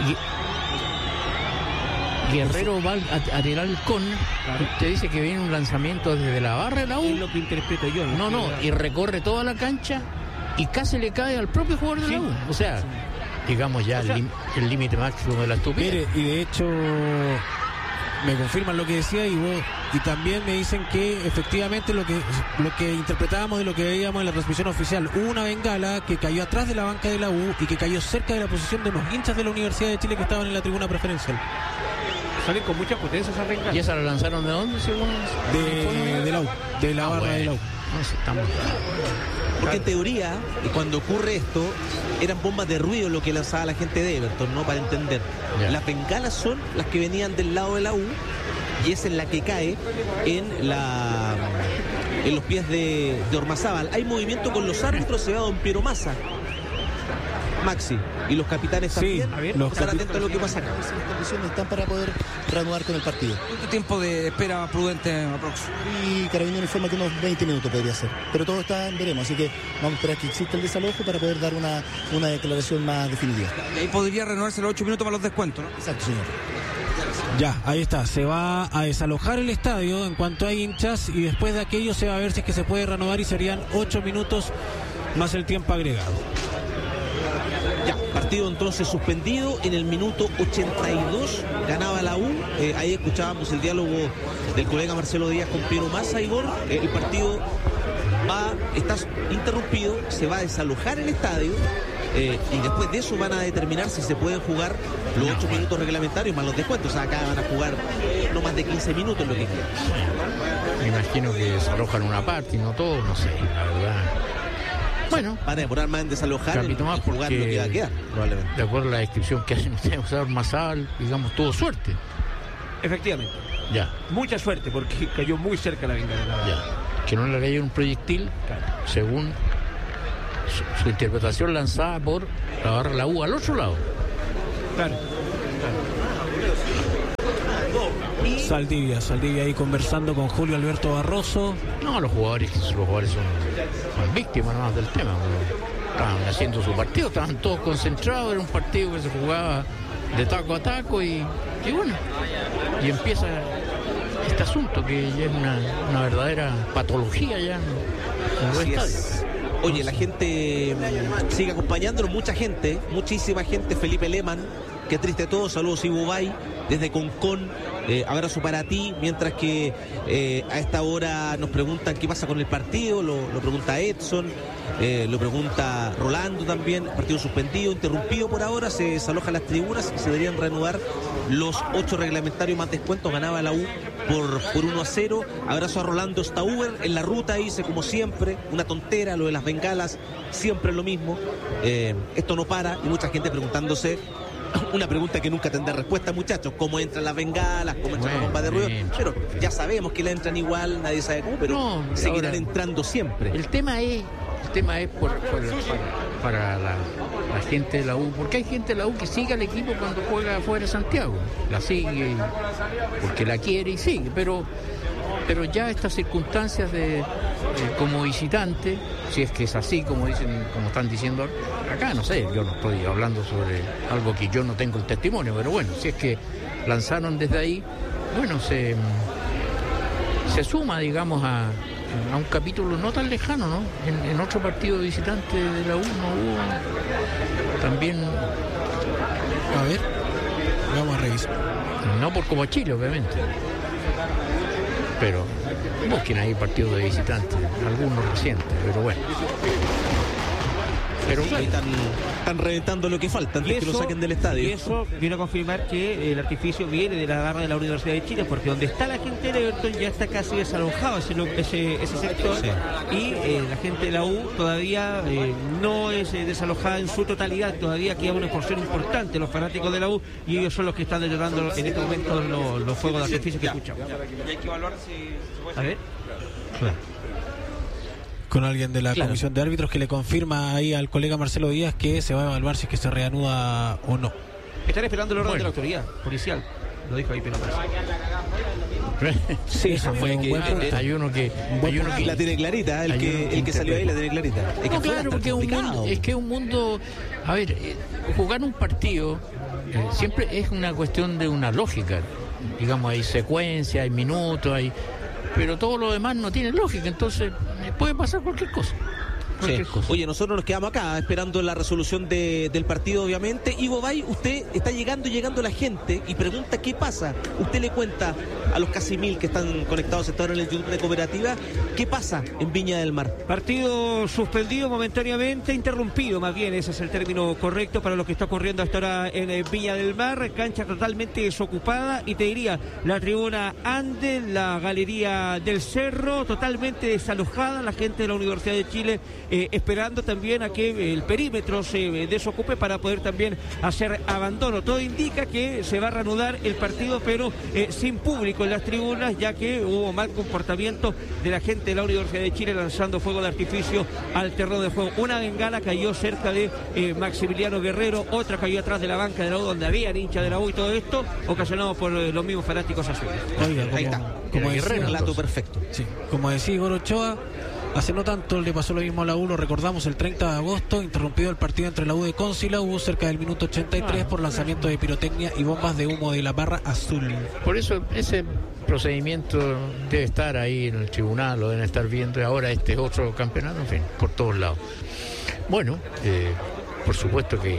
va a tirar el córner. Claro. Usted dice que viene un lanzamiento desde la barra de la U. Es lo que interpreto yo. No, y recorre toda la cancha y casi le cae al propio jugador de la U. O sea, digamos ya el límite máximo de la estupidez. Mire, y de hecho me confirman lo que decía y también me dicen que efectivamente lo que interpretábamos de lo que veíamos en la transmisión oficial, hubo una bengala que cayó atrás de la banca de la U y que cayó cerca de la posición de los hinchas de la Universidad de Chile que estaban en la tribuna preferencial. Salen con mucha potencia esas bengalas. ¿Y esa la lanzaron de dónde, según? De la U, de la barra de la U. No sé, estamos... Porque en teoría, cuando ocurre esto, eran bombas de ruido lo que lanzaba la gente de Everton, ¿no? Para entender. Ya. Las bengalas son las que venían del lado de la U y esa es la que cae en los pies de Ormazábal. Hay movimiento con los árbitros, se va don Piero Massa, Maxi, y los capitanes también. Estar atentos a lo que pasa acá. Las condiciones están para poder reanudar con el partido. ¿Cuánto tiempo de espera prudente aproximadamente? Y Carabinero informa que unos 20 minutos podría ser. Pero todo está en veremos, así que vamos a esperar que exista el desalojo para poder dar una declaración más definitiva. Y ahí podría renovarse los 8 minutos para los descuentos, ¿no? Exacto, señor. Ya, ahí está, se va a desalojar el estadio en cuanto hay hinchas y después de aquello se va a ver si es que se puede reanudar y serían 8 minutos más el tiempo agregado. Ya, Partido entonces suspendido. En el minuto 82 ganaba la U. Ahí escuchábamos el diálogo del colega Marcelo Díaz con Piero Massa, Igor. El partido está interrumpido, se va a desalojar el estadio. Y después de eso van a determinar si se pueden jugar los 8 minutos reglamentarios más los descuentos. O sea, acá van a jugar no más de 15 minutos lo que quieran. Me imagino que desalojan una parte y no todo, no sé, la verdad. Bueno, van a demorar más en desalojar capito más y jugar lo que va a quedar, probablemente. De acuerdo a la descripción que hacen ustedes, Marzal, digamos, tuvo suerte. Efectivamente. Ya. Mucha suerte, porque cayó muy cerca la bengala. Ya. Que no le cayó un proyectil, según su interpretación lanzada por la barra la U al otro lado. Claro. Saldivia ahí conversando con Julio Alberto Barroso. No, los jugadores son víctimas más del tema. Estaban haciendo su partido, estaban todos concentrados, era un partido que se jugaba de taco a taco y bueno, y empieza este asunto que ya es una verdadera patología ya en los estadios. Oye, la gente sigue acompañándonos, muchísima gente. Felipe Lehmann, qué triste todo, saludos Ivo Bay, desde Concón, abrazo para ti, mientras que a esta hora nos preguntan qué pasa con el partido, lo pregunta Edson, lo pregunta Rolando también, partido suspendido, interrumpido por ahora, se desalojan las tribunas y se deberían reanudar los 8 reglamentarios más descuentos, ganaba la U por 1-0, abrazo a Rolando Stauber, en la ruta dice como siempre, una tontera lo de las bengalas, siempre lo mismo, esto no para y mucha gente preguntándose, una pregunta que nunca tendrá respuesta, muchachos, cómo entran las bengalas, cómo entran las bombas de ruido, pero ya sabemos que la entran igual, nadie sabe cómo, pero seguirán entrando siempre. El tema es para la gente de la U, porque hay gente de la U que sigue al equipo cuando juega fuera de Santiago, la sigue porque la quiere y sigue, pero ya estas circunstancias como visitante, si es que es así como están diciendo acá, no sé, yo no estoy hablando sobre algo que yo no tengo el testimonio, pero bueno, si es que lanzaron desde ahí, bueno, se suma, digamos, a un capítulo no tan lejano, ¿no? En otro partido de visitante de la U no hubo también. A ver, vamos a revisar. No por como Chile, obviamente. Pero busquen ahí partidos de visitantes, algunos recientes, pero bueno. Pero ahí están reventando lo que falta antes que lo saquen del estadio. Y eso viene a confirmar que el artificio viene de la barra de la Universidad de Chile, porque donde está la gente de Everton ya está casi desalojado ese sector, sí. Y la gente de la U todavía no es desalojada en su totalidad, todavía queda una porción importante, los fanáticos de la U, y ellos son los que están detonando en este momento los fuegos de artificio que escuchamos. Y hay que evaluar si se puede. A ver. Claro. Con alguien de la comisión de árbitros que le confirma ahí al colega Marcelo Díaz que se va a evaluar si es que se reanuda o no. Están esperando el orden de la autoridad policial, lo dijo ahí Pelota. Sí, eso fue que hay uno que la tiene clarita, el que salió ahí la tiene clarita. No, claro, porque es que un mundo, a ver, jugar un partido siempre es una cuestión de una lógica, digamos, hay secuencia, hay minutos, pero todo lo demás no tiene lógica, entonces puede pasar cualquier cosa. Sí. Oye, nosotros nos quedamos acá esperando la resolución del partido, obviamente. Ivo Bay, usted está llegando la gente y pregunta qué pasa. Usted le cuenta a los casi 1000 que están conectados hasta ahora en el YouTube de Cooperativa, ¿qué pasa en Viña del Mar? Partido suspendido momentáneamente, interrumpido más bien, ese es el término correcto para lo que está ocurriendo hasta ahora en Viña del Mar, cancha totalmente desocupada y te diría, la tribuna Ande, la galería del Cerro, totalmente desalojada, la gente de la Universidad de Chile esperando también a que el perímetro se desocupe para poder también hacer abandono. Todo indica que se va a reanudar el partido, pero sin público en las tribunas, ya que hubo mal comportamiento de la gente de la Universidad de Chile lanzando fuego de artificio al terreno de juego. Una bengala cayó cerca de Maximiliano Guerrero, otra cayó atrás de la banca de la U, donde había hincha de la U, y todo esto ocasionado por los mismos fanáticos azules. Oiga, ahí está, como decía, relato perfecto. Sí, como decía Igor Ochoa, hace no tanto le pasó lo mismo a la U, lo recordamos, el 30 de agosto, interrumpido el partido entre la U de Conce y la U cerca del minuto 83 por lanzamiento de pirotecnia y bombas de humo de la barra azul. Por eso ese procedimiento debe estar ahí en el tribunal, lo deben estar viendo, y ahora este otro campeonato, en fin, por todos lados. Bueno, por supuesto que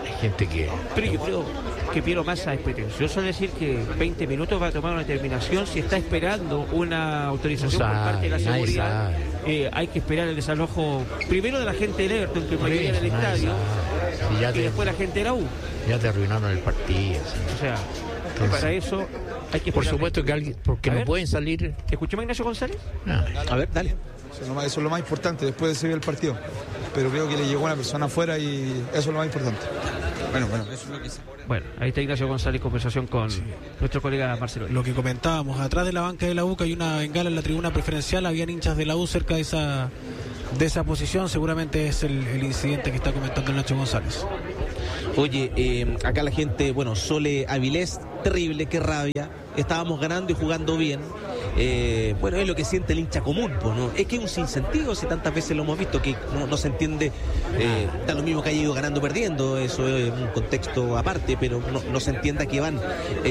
hay gente que... Pero yo creo que Piero Massa es pretencioso decir que 20 minutos va a tomar una determinación si está esperando una autorización por parte de la seguridad. Hay que esperar el desalojo primero de la gente del Everton, que mayoría en el estadio, y después la gente de la U. Ya te arruinaron el partido. O sea, para eso hay que... Por supuesto que alguien... Porque no pueden salir... ¿Escuchamos a Ignacio González? A ver, dale. Eso es lo más importante, después de seguir el partido. Pero creo que le llegó una persona afuera y eso es lo más importante. Bueno, eso es lo que se... Bueno, ahí está Ignacio González, conversación con nuestro colega Marcelo. Lo que comentábamos, atrás de la banca de la U, que hay una bengala en la tribuna preferencial, habían hinchas de la U cerca de esa posición. Seguramente es el incidente que está comentando Nacho González. Oye, acá la gente, bueno, Sole Avilés, terrible, qué rabia. Estábamos ganando y jugando bien. Bueno, es lo que siente el hincha común, pues, ¿no? Es que es un sinsentido, si tantas veces lo hemos visto, que no se entiende. Da lo mismo que haya ido ganando o perdiendo, eso es un contexto aparte, pero no se entienda que van.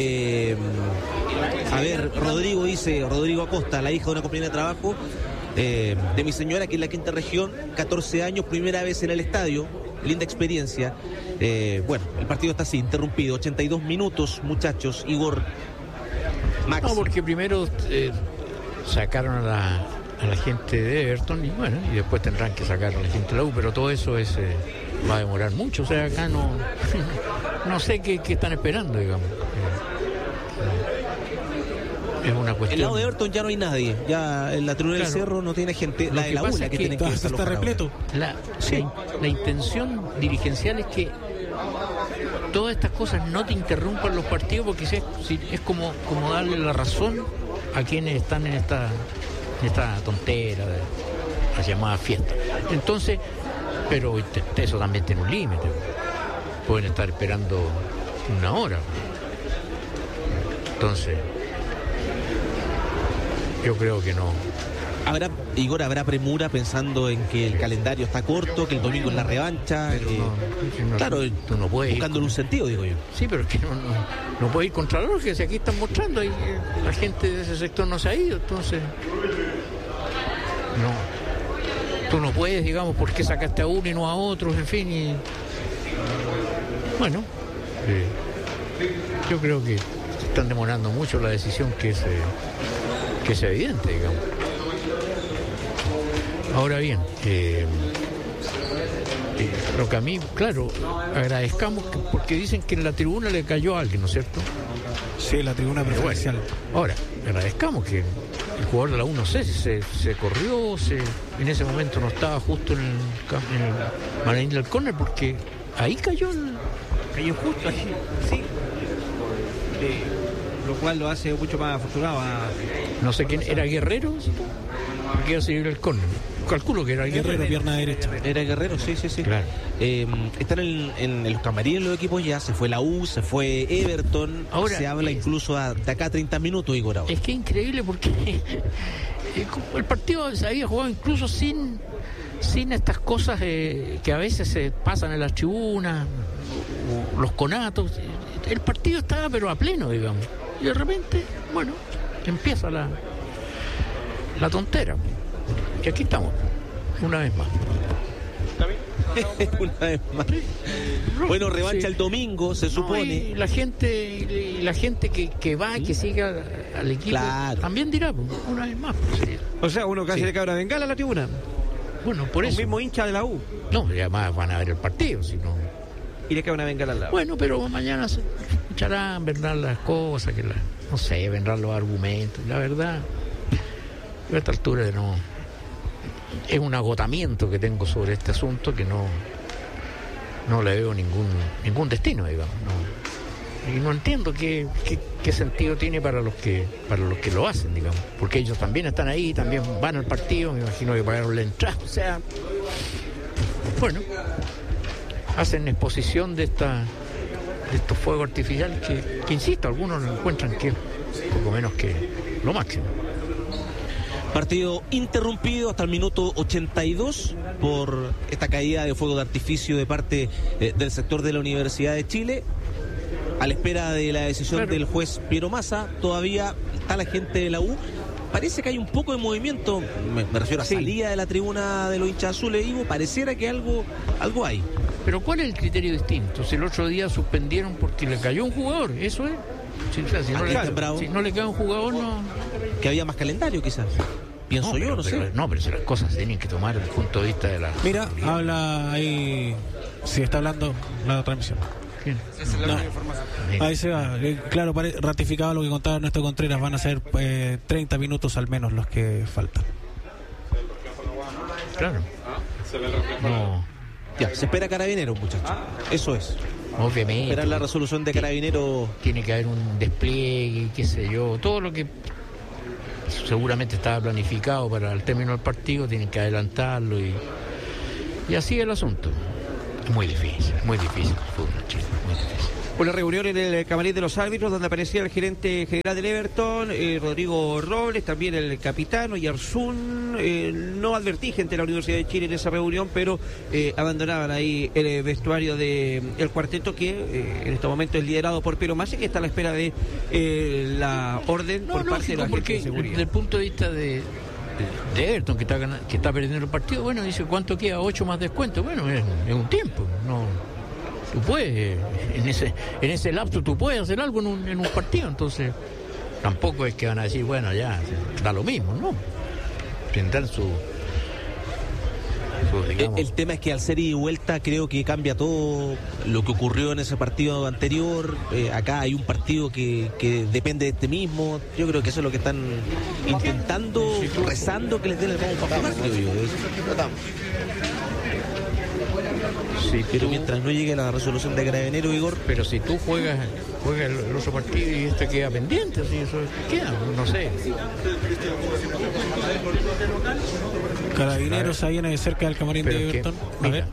A ver, Rodrigo Acosta, la hija de una compañera de trabajo de mi señora, que es la quinta región, 14 años, primera vez en el estadio, linda experiencia. Bueno, el partido está así, interrumpido, 82 minutos, muchachos. Igor, Max. No, porque primero sacaron a la gente de Everton y después tendrán que sacar a la gente de la U, pero todo eso va a demorar mucho. O sea, acá no sé qué están esperando, digamos. Es una cuestión. El lado de Everton ya no hay nadie, ya en la tribuna del Cerro no tiene gente, la de la U, la que tiene que está repleto. La intención dirigencial es que todas estas cosas no te interrumpan los partidos, porque es como darle la razón a quienes están en esta tontera de las llamadas fiestas. Entonces, pero eso también tiene un límite. Pueden estar esperando una hora. Entonces, yo creo que no. Igor, ¿habrá premura pensando en que el calendario está corto, que el domingo es la revancha? Claro, tú no puedes buscándole un sentido, digo yo. Sí, pero es que no puedes ir contra la lógica, si aquí están mostrando y la gente de ese sector no se ha ido, entonces tú no puedes, digamos, ¿por qué sacaste a uno y no a otros? En fin, bueno, yo creo que están demorando mucho la decisión, que es evidente, digamos. Ahora bien, lo que a mí, claro, agradezcamos porque dicen que en la tribuna le cayó a alguien, ¿no es cierto? Sí, la tribuna preferencial. Bueno, ahora, agradezcamos que el jugador de la U, no sé si se corrió, en ese momento no estaba justo en el manejín del córner, porque ahí cayó justo allí, sí. Lo cual lo hace mucho más afortunado. No sé quién, ¿era Guerrero? Porque iba a seguir el córner. Calculo que era Guerrero, pierna derecha. Era Guerrero, sí. Claro. Están en los camarines los equipos ya, se fue la U, se fue Everton. Ahora se habla incluso de acá a 30 minutos, Igor. Ahora. Es que es increíble porque el partido se había jugado incluso sin estas cosas que a veces se pasan en las tribunas, los conatos. El partido estaba pero a pleno, digamos. Y de repente, bueno, empieza la tontera. Y aquí estamos, una vez más. Una vez más. Bueno, revancha el domingo, se supone. Y la gente que va, que sigue al equipo, claro, también dirá, una vez más. Sí. O sea, uno casi le cae una bengala a la tribuna. Bueno, por eso. El mismo hincha de la U. No, además van a ver el partido, si no. Y le cae una bengala al lado. Bueno, pero mañana se escucharán, vendrán las cosas, no sé, vendrán los argumentos. La verdad, a esta altura es un agotamiento que tengo sobre este asunto, que no le veo ningún destino, digamos. Y no entiendo qué sentido tiene para los que lo hacen, digamos, porque ellos también están ahí, también van al partido, me imagino que pagaron la entrada, o sea, bueno, hacen exposición de estos fuegos artificiales que insisto, algunos encuentran que es poco menos que lo máximo. Partido interrumpido hasta el minuto 82 por esta caída de fuego de artificio de parte del sector de la Universidad de Chile. A la espera de la decisión del juez Piero Massa, todavía está la gente de la U. Parece que hay un poco de movimiento, me refiero a salida de la tribuna de los hinchas azules, Ivo, pareciera que algo hay. Pero ¿cuál es el criterio distinto? Si el otro día suspendieron porque le cayó un jugador, eso es. Si no le cae un jugador, no. Que había más calendario, quizás. Pienso yo, no sé. No, pero si las cosas se tienen que tomar desde el punto de vista de la. Mira, habla ahí. Si está hablando la transmisión. ¿Quién? No. Ahí se va. Claro, ratificaba lo que contaba Ernesto Contreras. Van a ser 30 minutos al menos los que faltan. Claro. No. Ya, se espera Carabineros, muchachos. Eso es. Obviamente. Esperar la resolución de Carabineros. Tiene que haber un despliegue, qué sé yo. Todo lo que seguramente estaba planificado para el término del partido, tienen que adelantarlo y así es el asunto. Es muy difícil el fútbol chileno, muy difícil. Una reunión en el camarín de los árbitros donde aparecía el gerente general del Everton, Rodrigo Robles, también el capitán Oyarzún. No advertí gente de la Universidad de Chile en esa reunión, pero abandonaban ahí el vestuario del cuarteto que en este momento es liderado por Piero Masi, que está a la espera de la orden por parte de la gente de seguridad. Desde el punto de vista de Everton, que está perdiendo el partido, bueno, dice, ¿cuánto queda? 8 más descuento. Bueno, es un tiempo, no. Tú puedes, en ese lapso tú puedes hacer algo en un partido, entonces tampoco es que van a decir, bueno, ya, da lo mismo, ¿no? Tendrán su digamos. El tema es que al ser ida y vuelta creo que cambia todo lo que ocurrió en ese partido anterior. Acá hay un partido que depende de este mismo. Yo creo que eso es lo que están intentando, rezando que les den el vamos para jugar, creo yo. Sí, pero mientras no llegue la resolución de Carabineros, Igor. Pero si tú juegas el otro partido y este queda pendiente, así eso queda, no sé. Carabineros ahí viene cerca del camarín de Everton. A ver.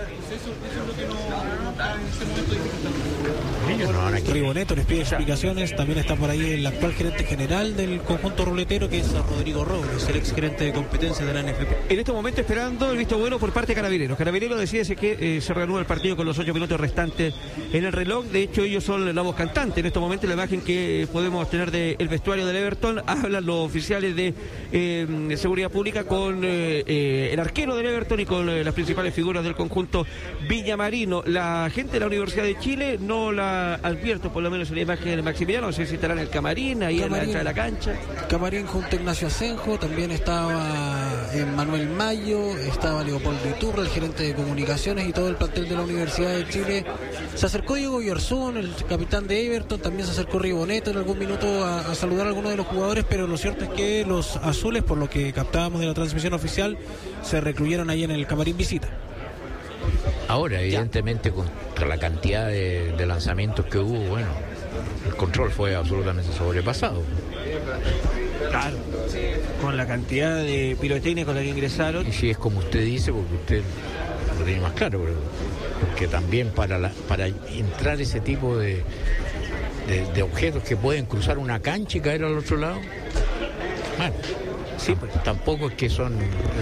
Riboneto les pide explicaciones. También está por ahí el actual gerente general del conjunto ruletero, que es Rodrigo Robles, el ex gerente de competencia de la NFP. En este momento esperando el visto bueno por parte de Carabineros. Carabineros decide que se reanuda el partido con los 8 minutos restantes en el reloj. De hecho, ellos son la voz cantante. En estos momentos la imagen que podemos tener del vestuario del Everton, hablan los oficiales de seguridad pública con el arquero del Everton y con las principales figuras del conjunto villamarino. La gente de la Universidad de Chile no la advierto, por lo menos en la imagen de Maximiliano, no sé si estará en el camarín, ahí en la entrada de la cancha. Camarín junto a Ignacio Asenjo, también estaba Manuel Mayo, estaba Leopoldo Iturra, el gerente de comunicaciones, y todo el plantel de la Universidad de Chile. Se acercó Diego Oyarzún, el capitán de Everton, también se acercó Riboneto en algún minuto a saludar a algunos de los jugadores, pero lo cierto es que los azules, por lo que captábamos de la transmisión oficial, se recluyeron ahí en el camarín visita. Ahora, evidentemente, con la cantidad de lanzamientos que hubo, bueno, el control fue absolutamente sobrepasado. Claro, con la cantidad de pirotecnia con la que ingresaron. Y si es como usted dice, porque usted lo tiene más claro, pero porque también para entrar ese tipo de objetos que pueden cruzar una cancha y caer al otro lado, bueno, sí, pues tampoco es que son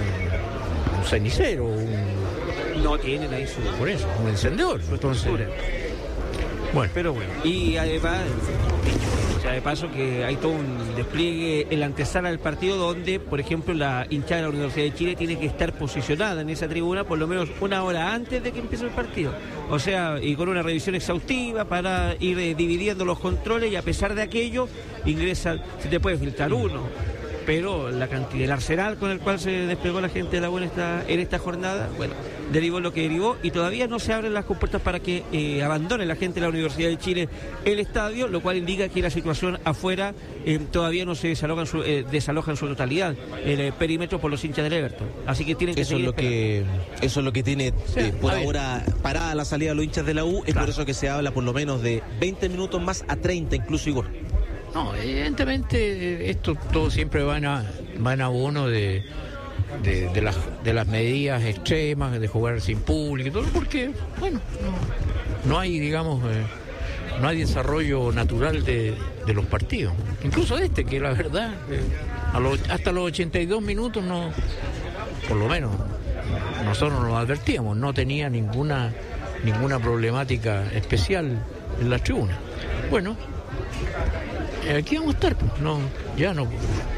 un cenicero, no tienen ahí su... Por eso, un encendedor. Entonces, bueno. Pero bueno, y además, o sea, de paso que hay todo un despliegue en la antesala del partido donde, por ejemplo, la hinchada de la Universidad de Chile tiene que estar posicionada en esa tribuna por lo menos una hora antes de que empiece el partido. O sea, y con una revisión exhaustiva para ir dividiendo los controles, y a pesar de aquello, se te puede filtrar uno. Pero la cantidad, el arsenal con el cual se desplegó la gente de la UNE en esta jornada, bueno, derivó lo que derivó, y todavía no se abren las compuertas para que abandone la gente de la Universidad de Chile el estadio, lo cual indica que la situación afuera todavía no se desaloja en su totalidad el perímetro por los hinchas del Everton. Así que tienen que eso es lo que tiene por ahora parada la salida de los hinchas de la U. Es claro. Por eso que se habla por lo menos de 20 minutos más a 30 incluso, Igor. No, evidentemente esto todo siempre van a uno de las medidas extremas, de jugar sin público y todo, porque, bueno, no hay, digamos, no hay desarrollo natural de los partidos. Incluso que la verdad, hasta los 82 minutos no, por lo menos, nosotros nos advertíamos, no tenía ninguna problemática especial en las tribunas. Bueno, aquí vamos a estar, ya no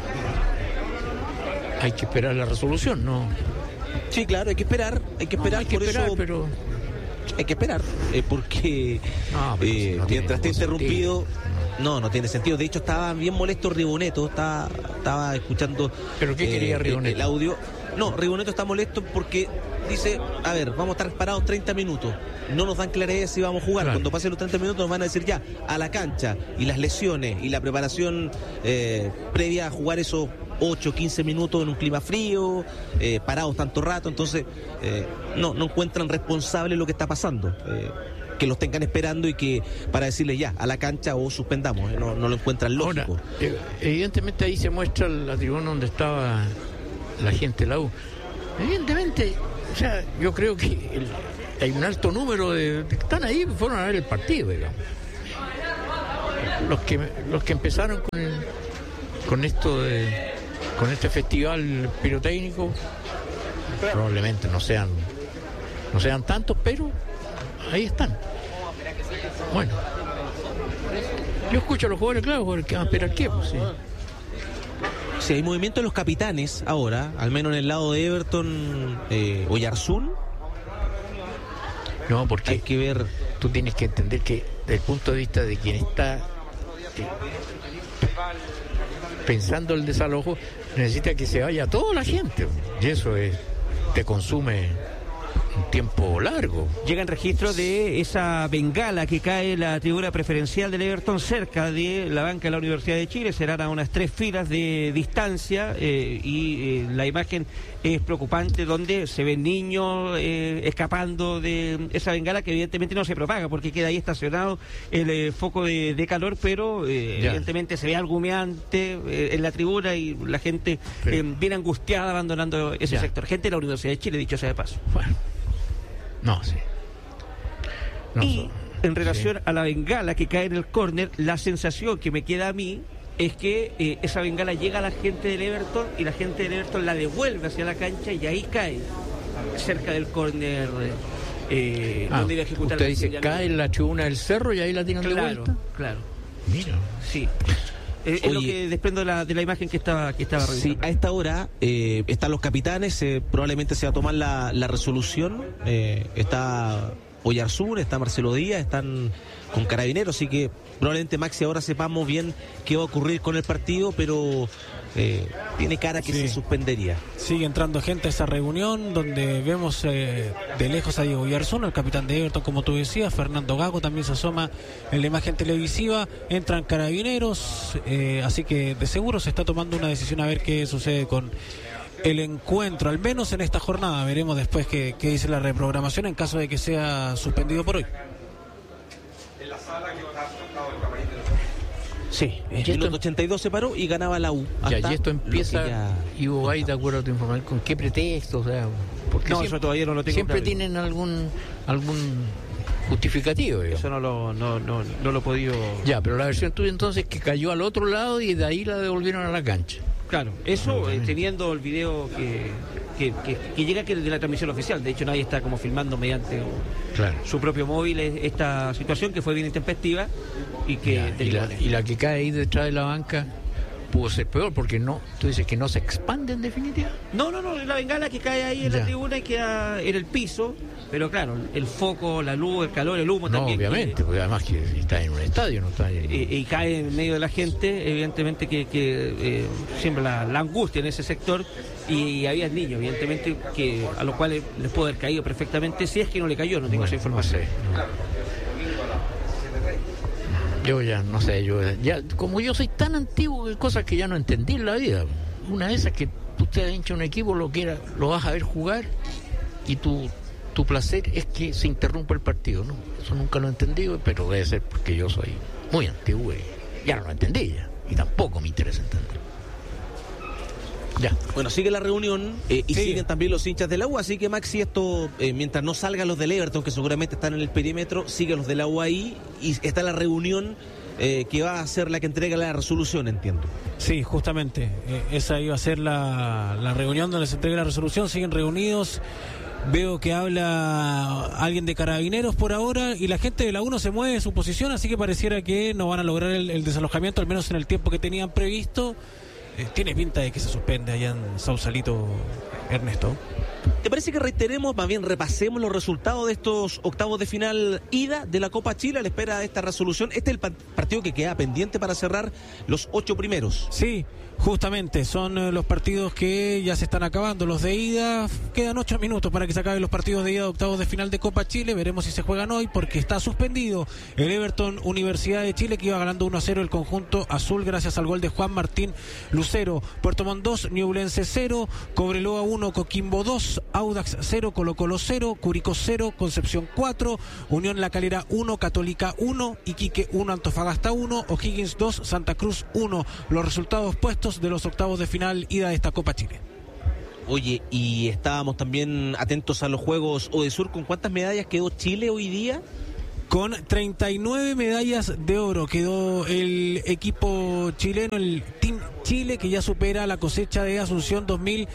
hay que esperar la resolución, ¿no? Sí, claro, hay que esperar, por eso, pero hay que esperar, porque mientras esté interrumpido, no tiene sentido. De hecho, estaba bien molesto Riboneto, estaba escuchando. ¿Pero qué quería Riboneto? El audio. No, Riboneto está molesto porque dice, a ver, vamos a estar parados 30 minutos. No nos dan claridad si vamos a jugar. Claro. Cuando pasen los 30 minutos nos van a decir ya, a la cancha. Y las lesiones y la preparación previa a jugar esos 8, 15 minutos en un clima frío, parados tanto rato. Entonces, no encuentran responsable lo que está pasando. Que los tengan esperando y que para decirles ya, a la cancha o suspendamos. No lo encuentran lógico. Ahora, evidentemente ahí se muestra la tribuna donde estaba la gente de la U. Evidentemente, o sea, yo creo que hay un alto número de que están ahí, fueron a ver el partido, digamos. Los que empezaron con este festival pirotécnico probablemente no sean tantos, pero ahí están. Bueno, yo escucho a los jugadores, claro, porque van a esperar qué, pues sí. Si hay movimiento de los capitanes ahora, al menos en el lado de Everton, Oyarzún. No, porque hay que ver. Tú tienes que entender que desde el punto de vista de quien está pensando el desalojo, necesita que se vaya toda la gente, y eso te consume un tiempo largo. Llegan registros de esa bengala que cae en la tribuna preferencial del Everton cerca de la banca de la Universidad de Chile. Serán a unas 3 filas de distancia y la imagen es preocupante, donde se ven niños escapando de esa bengala, que evidentemente no se propaga porque queda ahí estacionado el foco de calor, pero evidentemente se ve algo humeante en la tribuna y la gente viene angustiada abandonando ese sector. Gente de la Universidad de Chile, dicho sea de paso. Bueno. No, sí. No, y en relación a la bengala que cae en el córner, la sensación que me queda a mí es que esa bengala llega a la gente del Everton y la gente del Everton la devuelve hacia la cancha y ahí cae cerca del córner donde iba a ejecutar. Usted dice, cae en la tribuna del Cerro y ahí la tiran de vuelta. Claro. Mira. Sí. Es lo que desprendo de la imagen que estaba revisando. Sí, a esta hora están los capitanes, probablemente se va a tomar la resolución. Está Oyarzún, está Marcelo Díaz, están con Carabineros, así que probablemente, Maxi, ahora sepamos bien qué va a ocurrir con el partido, pero tiene cara que se suspendería. Sigue entrando gente a esa reunión donde vemos de lejos a Diego Oyarzún, el capitán de Everton, como tú decías. Fernando Gago también se asoma en la imagen televisiva. Entran Carabineros, así que de seguro se está tomando una decisión a ver qué sucede con el encuentro, al menos en esta jornada. Veremos después qué dice la reprogramación en caso de que sea suspendido por hoy. Sí, en el 82 se paró y ganaba la U. Y esto empieza, Ivo Bay, de acuerdo a tu información, ¿con qué pretexto? O sea, porque no, eso todavía no lo tengo siempre claro. Tienen algún justificativo, digamos. Eso no lo he podido. Ya, pero la versión tuya entonces que cayó al otro lado y de ahí la devolvieron a la cancha. Claro, eso teniendo el video que llega de la transmisión oficial. De hecho, nadie está como filmando mediante su propio móvil esta situación, que fue bien intempestiva y que y la que cae ahí detrás de la banca pudo ser peor, porque tú dices que no se expande en definitiva. No, la bengala que cae ahí en la tribuna y queda en el piso, pero claro, el foco, la luz, el calor, el humo también. Obviamente, porque además que está en un estadio, no está en... y cae en medio de la gente, evidentemente que siempre la angustia en ese sector, y había niños, evidentemente, que a los cuales les puede haber caído perfectamente, si es que no le cayó, no tengo esa información. No sé, Yo ya, no sé, como yo soy tan antiguo, hay cosas que ya no entendí en la vida. Una de esas que usted hincha un equipo, lo vas a ver jugar y tu placer es que se interrumpa el partido, ¿no? Eso nunca lo he entendido, pero debe ser porque yo soy muy antiguo y ya no lo entendí ya, y tampoco me interesa entender. Ya. Bueno, sigue la reunión y siguen también los hinchas de la U, así que, Maxi, esto, mientras no salgan los del Everton, que seguramente están en el perímetro, siguen los de la U ahí y está la reunión que va a ser la que entrega la resolución, entiendo. Sí, justamente, esa iba a ser la reunión donde se entrega la resolución. Siguen reunidos. Veo que habla alguien de Carabineros por ahora y la gente de la U no se mueve de su posición, así que pareciera que no van a lograr el desalojamiento, al menos en el tiempo que tenían previsto. Tiene pinta de que se suspende allá en Sausalito, Ernesto. ¿Te parece que reiteremos, más bien repasemos los resultados de estos octavos de final ida de la Copa Chile a la espera de esta resolución? Este es el partido que queda pendiente para cerrar los 8 primeros. Sí, justamente, son los partidos que ya se están acabando, los de ida. Quedan 8 minutos para que se acaben los partidos de ida de octavos de final de Copa Chile. Veremos si se juegan hoy, porque está suspendido el Everton Universidad de Chile, que iba ganando 1-0 el conjunto azul gracias al gol de Juan Martín Lucero. Puerto Montt 2, Ñublense 0, Cobreloa 1, Coquimbo 2, Audax 0, Colo Colo 0, Curicó 0, Concepción 4, Unión La Calera 1, Católica 1, Iquique 1, Antofagasta 1, O'Higgins 2, Santa Cruz 1. Los resultados puestos de los octavos de final ida de esta Copa Chile. Oye, y estábamos también atentos a los Juegos Odesur. ¿Con cuántas medallas quedó Chile hoy día? Con 39 medallas de oro quedó el equipo chileno, el Team Chile, que ya supera la cosecha de Asunción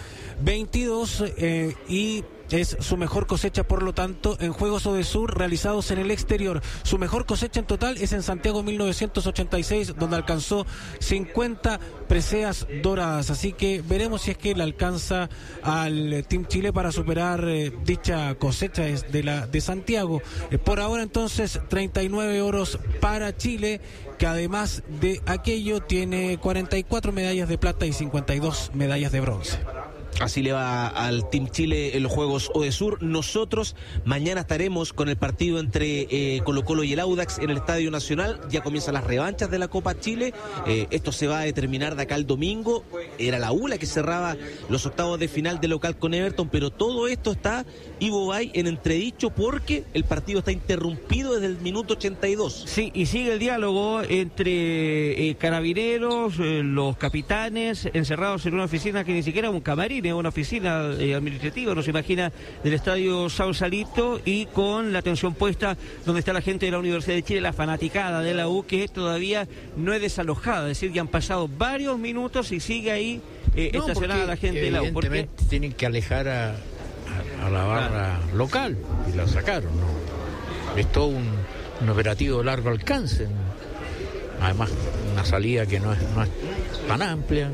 2022 y es su mejor cosecha, por lo tanto, en Juegos Odesur realizados en el exterior. Su mejor cosecha en total es en Santiago 1986, donde alcanzó 50 preseas doradas. Así que veremos si es que le alcanza al Team Chile para superar dicha cosecha de Santiago. Por ahora, entonces, 39 oros para Chile, que además de aquello tiene 44 medallas de plata y 52 medallas de bronce. Así le va al Team Chile en los Juegos Odesur. Nosotros mañana estaremos con el partido entre Colo Colo y el Audax en el Estadio Nacional. Ya comienzan las revanchas de la Copa Chile. Esto se va a determinar de acá el domingo. Era la ULA que cerraba los octavos de final de local con Everton, pero todo esto está, Ivo Bay, en entredicho porque el partido está interrumpido desde el minuto 82. Sí, y sigue el diálogo entre carabineros, los capitanes, encerrados en una oficina que ni siquiera es un camarín, una oficina administrativa, no se imagina, del Estadio Sausalito, y con la atención puesta donde está la gente de la Universidad de Chile, la fanaticada de la U, que todavía no es desalojada, es decir, ya han pasado varios minutos y sigue ahí estacionada la gente de la U. Evidentemente tienen que alejar a la barra local, y la sacaron, ¿no? Es todo un operativo de largo alcance, además una salida que no es tan amplia,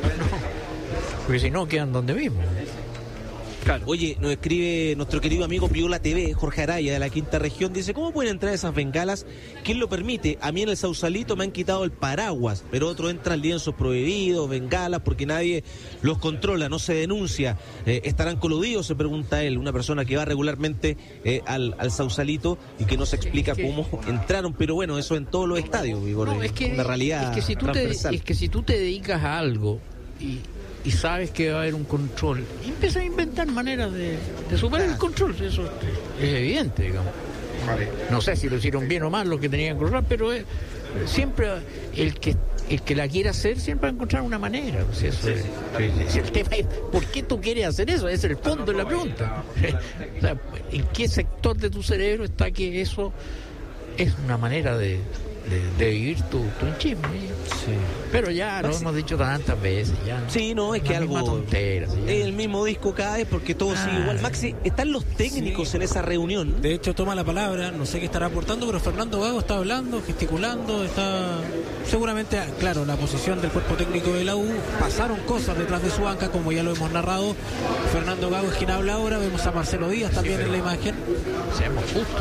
porque si no quedan donde mismo. Claro. Oye, nos escribe nuestro querido amigo Viola TV, Jorge Araya, de la Quinta Región. Dice, ¿cómo pueden entrar esas bengalas? ¿Quién lo permite? A mí en el Sausalito me han quitado el paraguas, pero otros entran lienzos prohibidos, bengalas, porque nadie los controla, no se denuncia. ¿Estarán coludidos? Se pregunta él, una persona que va regularmente al Sausalito y que no se explica cómo entraron. Pero bueno, eso en todos los estadios, Vigor, no, es que, una realidad transversal. Es que si tú te dedicas a algo y sabes que va a haber un control, y empiezas a inventar maneras de superar el control, eso es evidente, digamos. No sé si lo hicieron bien o mal lo que tenían que controlar, pero siempre el que la quiera hacer siempre va a encontrar una manera. O sea, el tema es, ¿por qué tú quieres hacer eso? Ese es el fondo de la pregunta. O sea, ¿en qué sector de tu cerebro está que eso es una manera de vivir tu enchisme? Sí. Pero ya lo hemos dicho tantas veces ya. Sí, no, es que algo tontera, sí, es el mismo disco cada vez porque todo sigue igual. Maxi, están los técnicos en esa reunión. De hecho toma la palabra, no sé qué estará aportando, pero Fernando Gago está hablando, gesticulando, está seguramente, claro, la posición del cuerpo técnico de la U. Pasaron cosas detrás de su banca, como ya lo hemos narrado. Fernando Gago es quien habla ahora. Vemos a Marcelo Díaz también en la imagen. Seamos justos.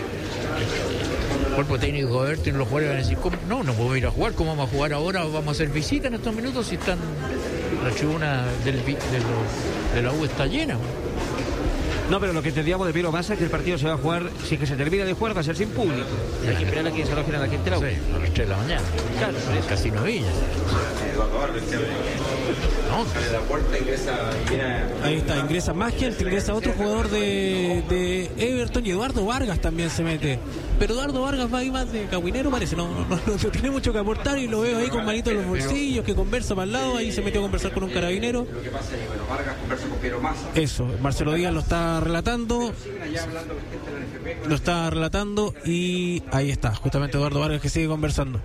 El cuerpo técnico de Everton, los jugadores van a decir, ¿cómo? No podemos ir a jugar, ¿cómo vamos a jugar ahora? Vamos a hacer visita en estos minutos si están la tribuna de la U está llena. No, pero lo que entendíamos de Piero Massa es que el partido se va a jugar, si es que se termina de jugar, va a ser sin público. Hay que esperar a que se alojen a la gente de la U. Sí, a las 3 de la mañana. Claro, en el Casino Villa. Ahí está, ingresa Magiel, ingresa otro jugador de Everton, y Eduardo Vargas también se mete. Pero Eduardo Vargas va ahí más de cahuinero, parece, no tiene mucho que aportar, y lo veo ahí con manito en los bolsillos, que conversa para el lado, ahí se metió a conversar con un carabinero. Lo que pasa es que, bueno, Vargas conversa con Piero Massa. Eso, Marcelo Díaz lo está relatando. Y ahí está, justamente Eduardo Vargas, que sigue conversando.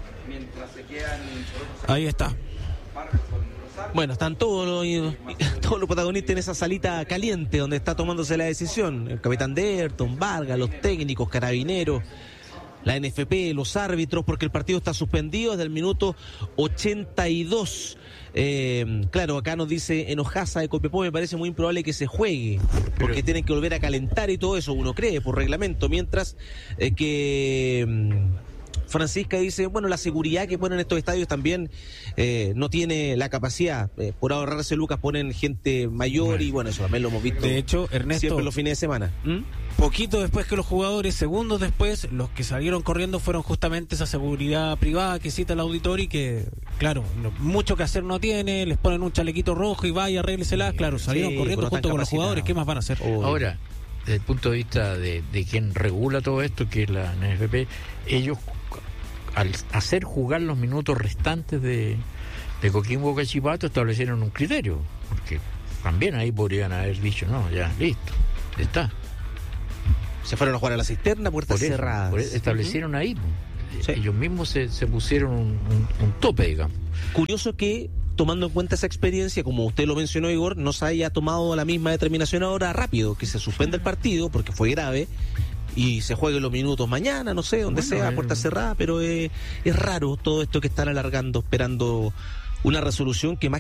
Ahí está. Bueno, están todos los protagonistas en esa salita caliente donde está tomándose la decisión. El capitán de Everton, Vargas, los técnicos, carabineros. la NFP, los árbitros, porque el partido está suspendido desde el minuto 82. Claro, acá nos dice Enojaza de Copiapó, me parece muy improbable que se juegue, porque tienen que volver a calentar y todo eso, uno cree, por reglamento, mientras que Francisca dice, bueno, la seguridad que ponen estos estadios también no tiene la capacidad, por ahorrarse lucas ponen gente mayor y bueno, eso también lo hemos visto. De hecho, Ernesto, siempre los fines de semana. Poquito después que los jugadores, segundos después, los que salieron corriendo fueron justamente esa seguridad privada que cita el auditorio y que, claro, mucho que hacer no tiene, les ponen un chalequito rojo y vaya, arréglesela, claro, salieron corriendo junto con los jugadores, ¿qué más van a hacer? Ahora, desde el punto de vista de quien regula todo esto, que es la NFP, ellos, al hacer jugar los minutos restantes de Coquimbo Cachipato, establecieron un criterio, porque también ahí podrían haber dicho, no, ya, listo, está. Se fueron a jugar a la cisterna, puertas cerradas. Establecieron ahí. Sí. Ellos mismos se pusieron un tope, digamos. Curioso que, tomando en cuenta esa experiencia, como usted lo mencionó, Igor, no se haya tomado la misma determinación ahora rápido, que se suspenda el partido, porque fue grave, y se juegue los minutos mañana, no sé, donde sea, puerta cerrada, pero es raro todo esto que están alargando, esperando una resolución que más